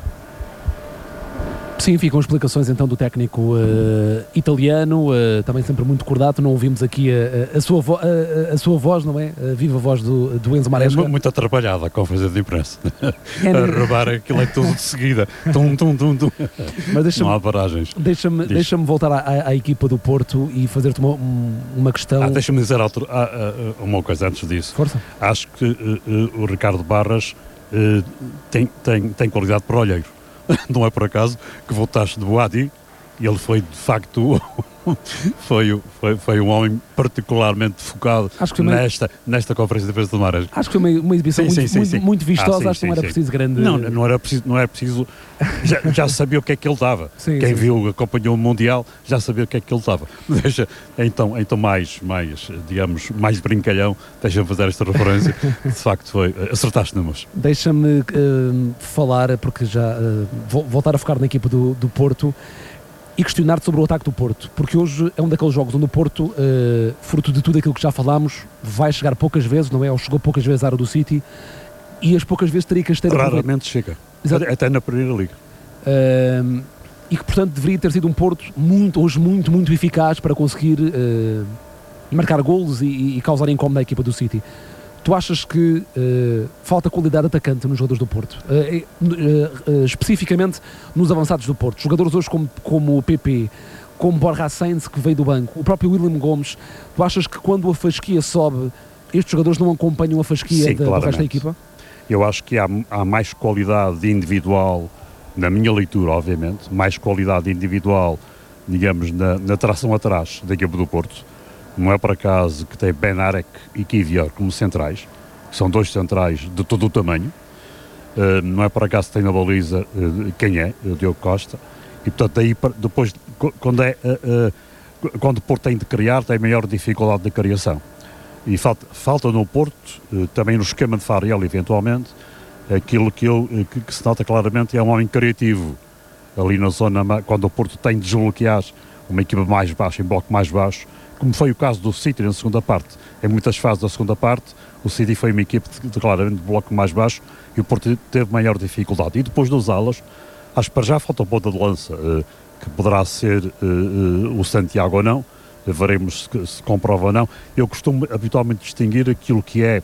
Sim, ficam explicações então do técnico italiano, também sempre muito cordato. Não ouvimos aqui a sua voz, não é? A viva voz do Enzo Maresca. É muito atrapalhada a conferência de imprensa. A roubar aquilo é tudo de seguida. Mas não há paragens. Deixa-me voltar à equipa do Porto e fazer-te uma questão. Deixa-me dizer uma coisa antes disso. Força. Acho que o Ricardo Barras tem qualidade para olheiro. Não é por acaso que voltaste de Boadi, e ele foi de facto foi um homem particularmente focado nesta conferência de imprensa do Maresca. Acho que foi uma exibição muito vistosa. Acho que não era preciso grande... Não era preciso já sabia o que é que ele estava. Quem viu, acompanhou o Mundial, já sabia o que é que ele estava. Deixa, então digamos, mais brincalhão, deixa-me fazer esta referência. De facto acertaste números. Deixa-me falar, porque já vou voltar a focar na equipa do Porto e questionar-te sobre o ataque do Porto, porque hoje é um daqueles jogos onde o Porto, fruto de tudo aquilo que já falámos, vai chegar poucas vezes, não é? Ou chegou poucas vezes à área do City, e as poucas vezes teria que ter... Raramente chega, até na Primeira Liga. E que, portanto, deveria ter sido um Porto hoje muito eficaz para conseguir marcar golos e causar incómodo à equipa do City. Tu achas que falta qualidade atacante nos jogadores do Porto? Especificamente nos avançados do Porto. Jogadores hoje como o PP, como Borja Sainz, que veio do banco, o próprio William Gomes. Tu achas que quando a fasquia sobe, estes jogadores não acompanham a fasquia do resto da equipa? Eu acho que há mais qualidade individual, na minha leitura, obviamente, mais qualidade individual, digamos, na tração atrás da equipa do Porto. Não é por acaso que tem Benarek e Kivior como centrais, que são dois centrais de todo o tamanho. Não é por acaso que tem na baliza o Diogo Costa. E portanto aí depois, quando o Porto tem de criar, tem maior dificuldade de criação. E falta no Porto, também no esquema de Fariel eventualmente, aquilo que se nota claramente é um homem criativo. Ali na zona, quando o Porto tem de desbloquear uma equipa mais baixa, em bloco mais baixo, como foi o caso do City na segunda parte. Em muitas fases da segunda parte, o City foi uma equipe claramente de bloco mais baixo e o Porto teve maior dificuldade. E depois dos alas, acho que para já falta um ponta de lança, que poderá ser o Santiago ou não, veremos se comprova ou não. Eu costumo habitualmente distinguir aquilo que é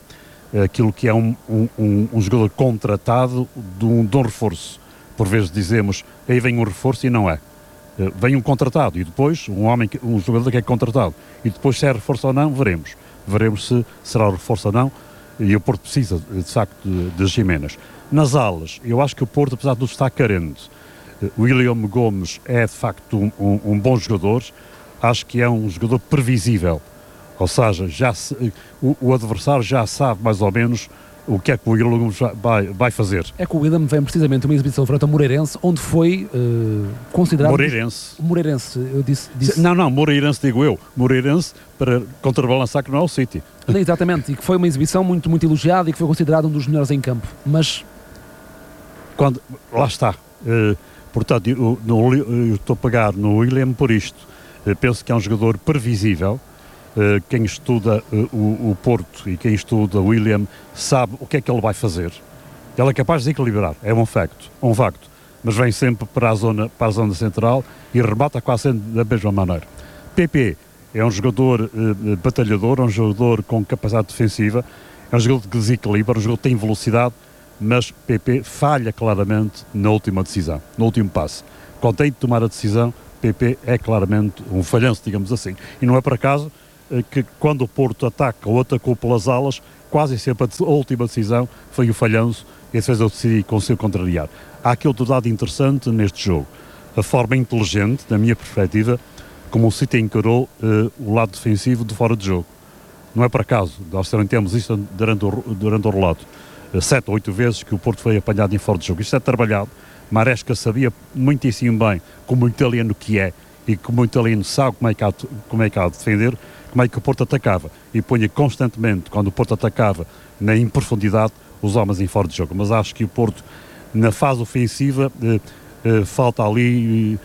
um jogador contratado de um reforço. Por vezes dizemos, aí vem um reforço e não é. Vem um contratado e depois um jogador que é contratado e depois se é reforço ou não, veremos se será reforço ou não, e o Porto precisa de facto de Giménez. Nas alas, eu acho que o Porto, apesar de tudo, está carente William Gomes é de facto um bom jogador, acho que é um jogador previsível, ou seja, o adversário já sabe mais ou menos o que é que o William Gomes vai fazer. É que o William vem precisamente uma exibição frente ao Moreirense, onde foi considerado... Moreirense, eu disse... Não, Moreirense digo eu. Moreirense para contrabalançar que não é o City. Exatamente, e que foi uma exibição muito, muito elogiada e que foi considerado um dos melhores em campo, mas... Lá está. Portanto, eu estou a pegar no William por isto. Penso que é um jogador previsível. Quem estuda o Porto e quem estuda o William sabe o que é que ele vai fazer. Ele é capaz de equilibrar, é um facto, mas vem sempre para a zona central e remata quase sempre da mesma maneira. PP é um jogador batalhador, é um jogador com capacidade defensiva, é um jogador que desequilibra, é um jogador que tem velocidade, mas PP falha claramente na última decisão, no último passe. Quando tem de tomar a decisão, PP é claramente um falhanço, digamos assim. E não é por acaso que quando o Porto ataca ou atacou pelas alas, quase sempre a última decisão foi o falhanço e a defesa do City conseguiu contrariar. Há aqui outro dado interessante neste jogo. A forma inteligente, na minha perspectiva, como o City encarou o lado defensivo de fora de jogo. Não é por acaso, nós também temos isto durante o relato. 7 ou 8 vezes que o Porto foi apanhado em fora de jogo. Isto é trabalhado. Maresca sabia muitíssimo bem como o italiano que é e como o italiano sabe como é que há de defender, como é que o Porto atacava. E punha constantemente, quando o Porto atacava em profundidade, os homens em fora de jogo. Mas acho que o Porto, na fase ofensiva, falta ali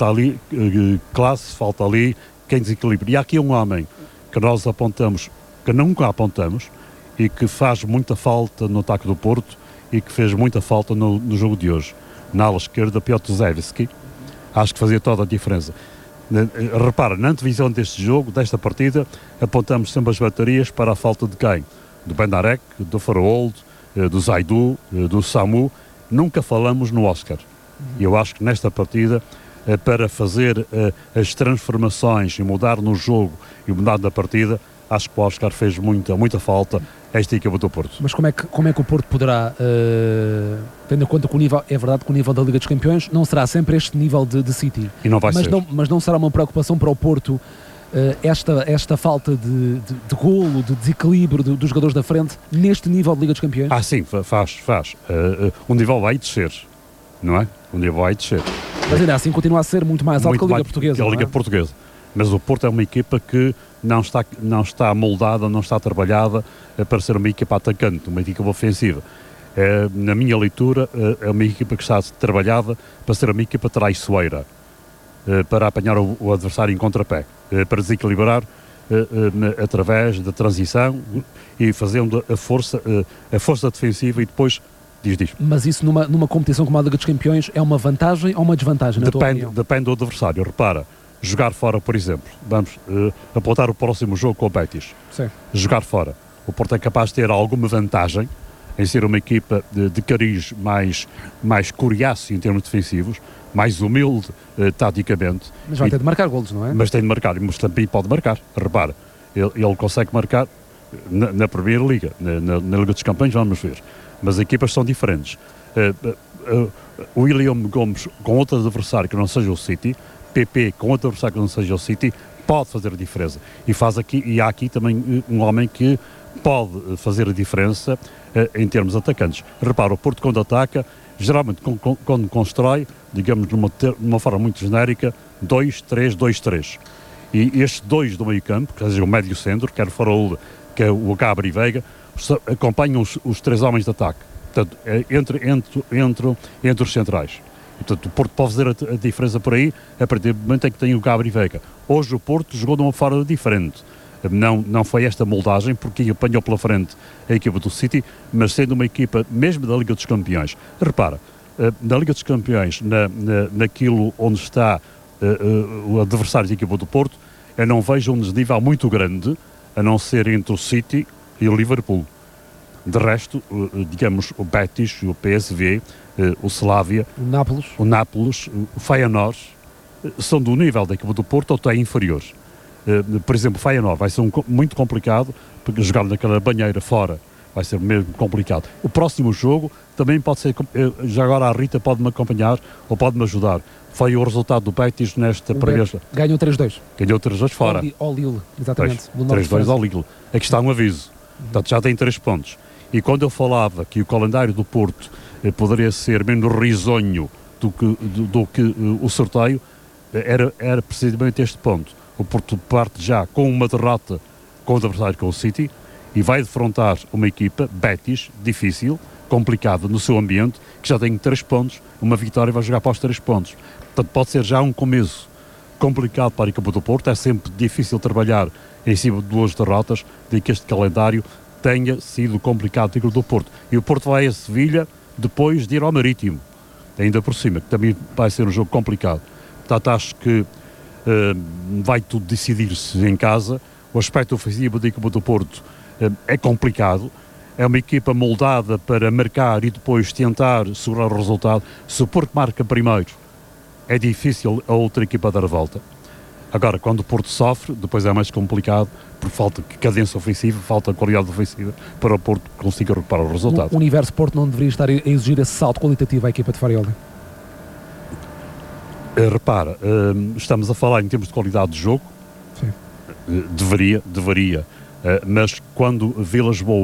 classe, falta ali quem desequilibra. E há aqui um homem que nós apontamos, que nunca apontamos, e que faz muita falta no ataque do Porto e que fez muita falta no jogo de hoje. Na ala esquerda, Piotr Zewski, acho que fazia toda a diferença. Repara, na antevisão deste jogo, desta partida, apontamos sempre as baterias para a falta de quem? Do Bendarek, do Faraold, do Zaidu, do Samu. Nunca falamos no Oscar. E eu acho que nesta partida, para fazer as transformações e mudar no jogo e mudar na partida, acho que o Oscar fez muita falta a esta equipa do Porto. Mas como é que o Porto poderá, tendo em conta que o nível, é verdade que o nível da Liga dos Campeões não será sempre este nível de City. E não vai ser. Mas não será uma preocupação para o Porto esta falta de golo, de desequilíbrio dos jogadores da frente neste nível de Liga dos Campeões? Sim, faz. O nível vai descer, não é? O nível vai descer. Mas ainda assim continua a ser muito mais alto que a Liga Portuguesa. Que a Liga Portuguesa. Mas o Porto é uma equipa que não está moldada, não está trabalhada para ser uma equipa atacante, uma equipa ofensiva. Na minha leitura, é uma equipa que está trabalhada para ser uma equipa traiçoeira, para apanhar o adversário em contrapé, para desequilibrar através da transição e fazendo a força defensiva e depois diz. Mas isso numa competição como a Liga dos Campeões é uma vantagem ou uma desvantagem? Depende do adversário. Repara, jogar fora, por exemplo, vamos apontar o próximo jogo com o Betis. Sim. Jogar fora. O Porto é capaz de ter alguma vantagem em ser uma equipa de cariz mais coriáceo em termos defensivos, mais humilde taticamente. Mas vai ter de marcar golos, não é? Mas tem de marcar, mas também pode marcar. Repara, ele consegue marcar na Primeira Liga, na Liga dos Campeões, vamos ver. Mas as equipas são diferentes. O William Gomes com outro adversário que não seja o City, PP com outro adversário que não seja o City, pode fazer a diferença. E há aqui também um homem que pode fazer a diferença em termos atacantes. Repara, o Porto quando ataca, geralmente quando constrói, digamos de uma forma muito genérica, 2-3-2-3. E estes dois do meio campo, quer dizer, o médio centro, quer o Faraold, quer o Gabri Veiga, acompanham os três homens de ataque. Portanto, entre os centrais. Portanto, o Porto pode fazer a diferença por aí a partir do momento em que tem o Gabri Veiga. Hoje o Porto jogou de uma forma diferente. Não foi esta moldagem, porque apanhou pela frente a equipa do City, mas sendo uma equipa mesmo da Liga dos Campeões. Repara, na Liga dos Campeões, naquilo onde está o adversário da equipa do Porto, eu não vejo um desnível muito grande, a não ser entre o City e o Liverpool. De resto, digamos, o Betis, o PSV, o Slavia, o Nápoles, o Feyenoord, são do nível da equipa do Porto ou até inferiores. Por exemplo, o Feyenoord vai ser muito complicado, porque jogar naquela banheira fora vai ser mesmo complicado. O próximo jogo também pode ser, já agora a Rita pode-me acompanhar ou pode-me ajudar. Foi o resultado do Betis nesta primeira... Ganhou 3-2. Ganhou 3-2 fora. Ao Lille, exatamente. 3-2 ao Lille. Aqui está um aviso. Portanto, já tem 3 pontos. E quando eu falava que o calendário do Porto poderia ser menos risonho do que o sorteio, era precisamente este ponto. O Porto parte já com uma derrota com o adversário, com o City, e vai defrontar uma equipa, Betis, difícil, complicada no seu ambiente, que já tem 3 pontos, uma vitória e vai jogar para os 3 pontos. Portanto, pode ser já um começo complicado para a equipa do Porto. É sempre difícil trabalhar em cima de 2 derrotas, de que este calendário tenha sido complicado para a equipa do Porto. E o Porto vai a Sevilha depois de ir ao Marítimo, ainda por cima, que também vai ser um jogo complicado. Portanto, acho que vai tudo decidir-se em casa. O aspecto ofensivo da equipa do Porto é complicado. É uma equipa moldada para marcar e depois tentar segurar o resultado. Se o Porto marca primeiro, é difícil a outra equipa dar a volta. Agora, quando o Porto sofre, depois é mais complicado, por falta de cadência ofensiva, falta de qualidade ofensiva, para o Porto conseguir recuperar o resultado. O universo Porto não deveria estar a exigir esse salto qualitativo à equipa de Farioli? Repara, estamos a falar em termos de qualidade de jogo. Sim. Deveria, mas quando Vilas Boas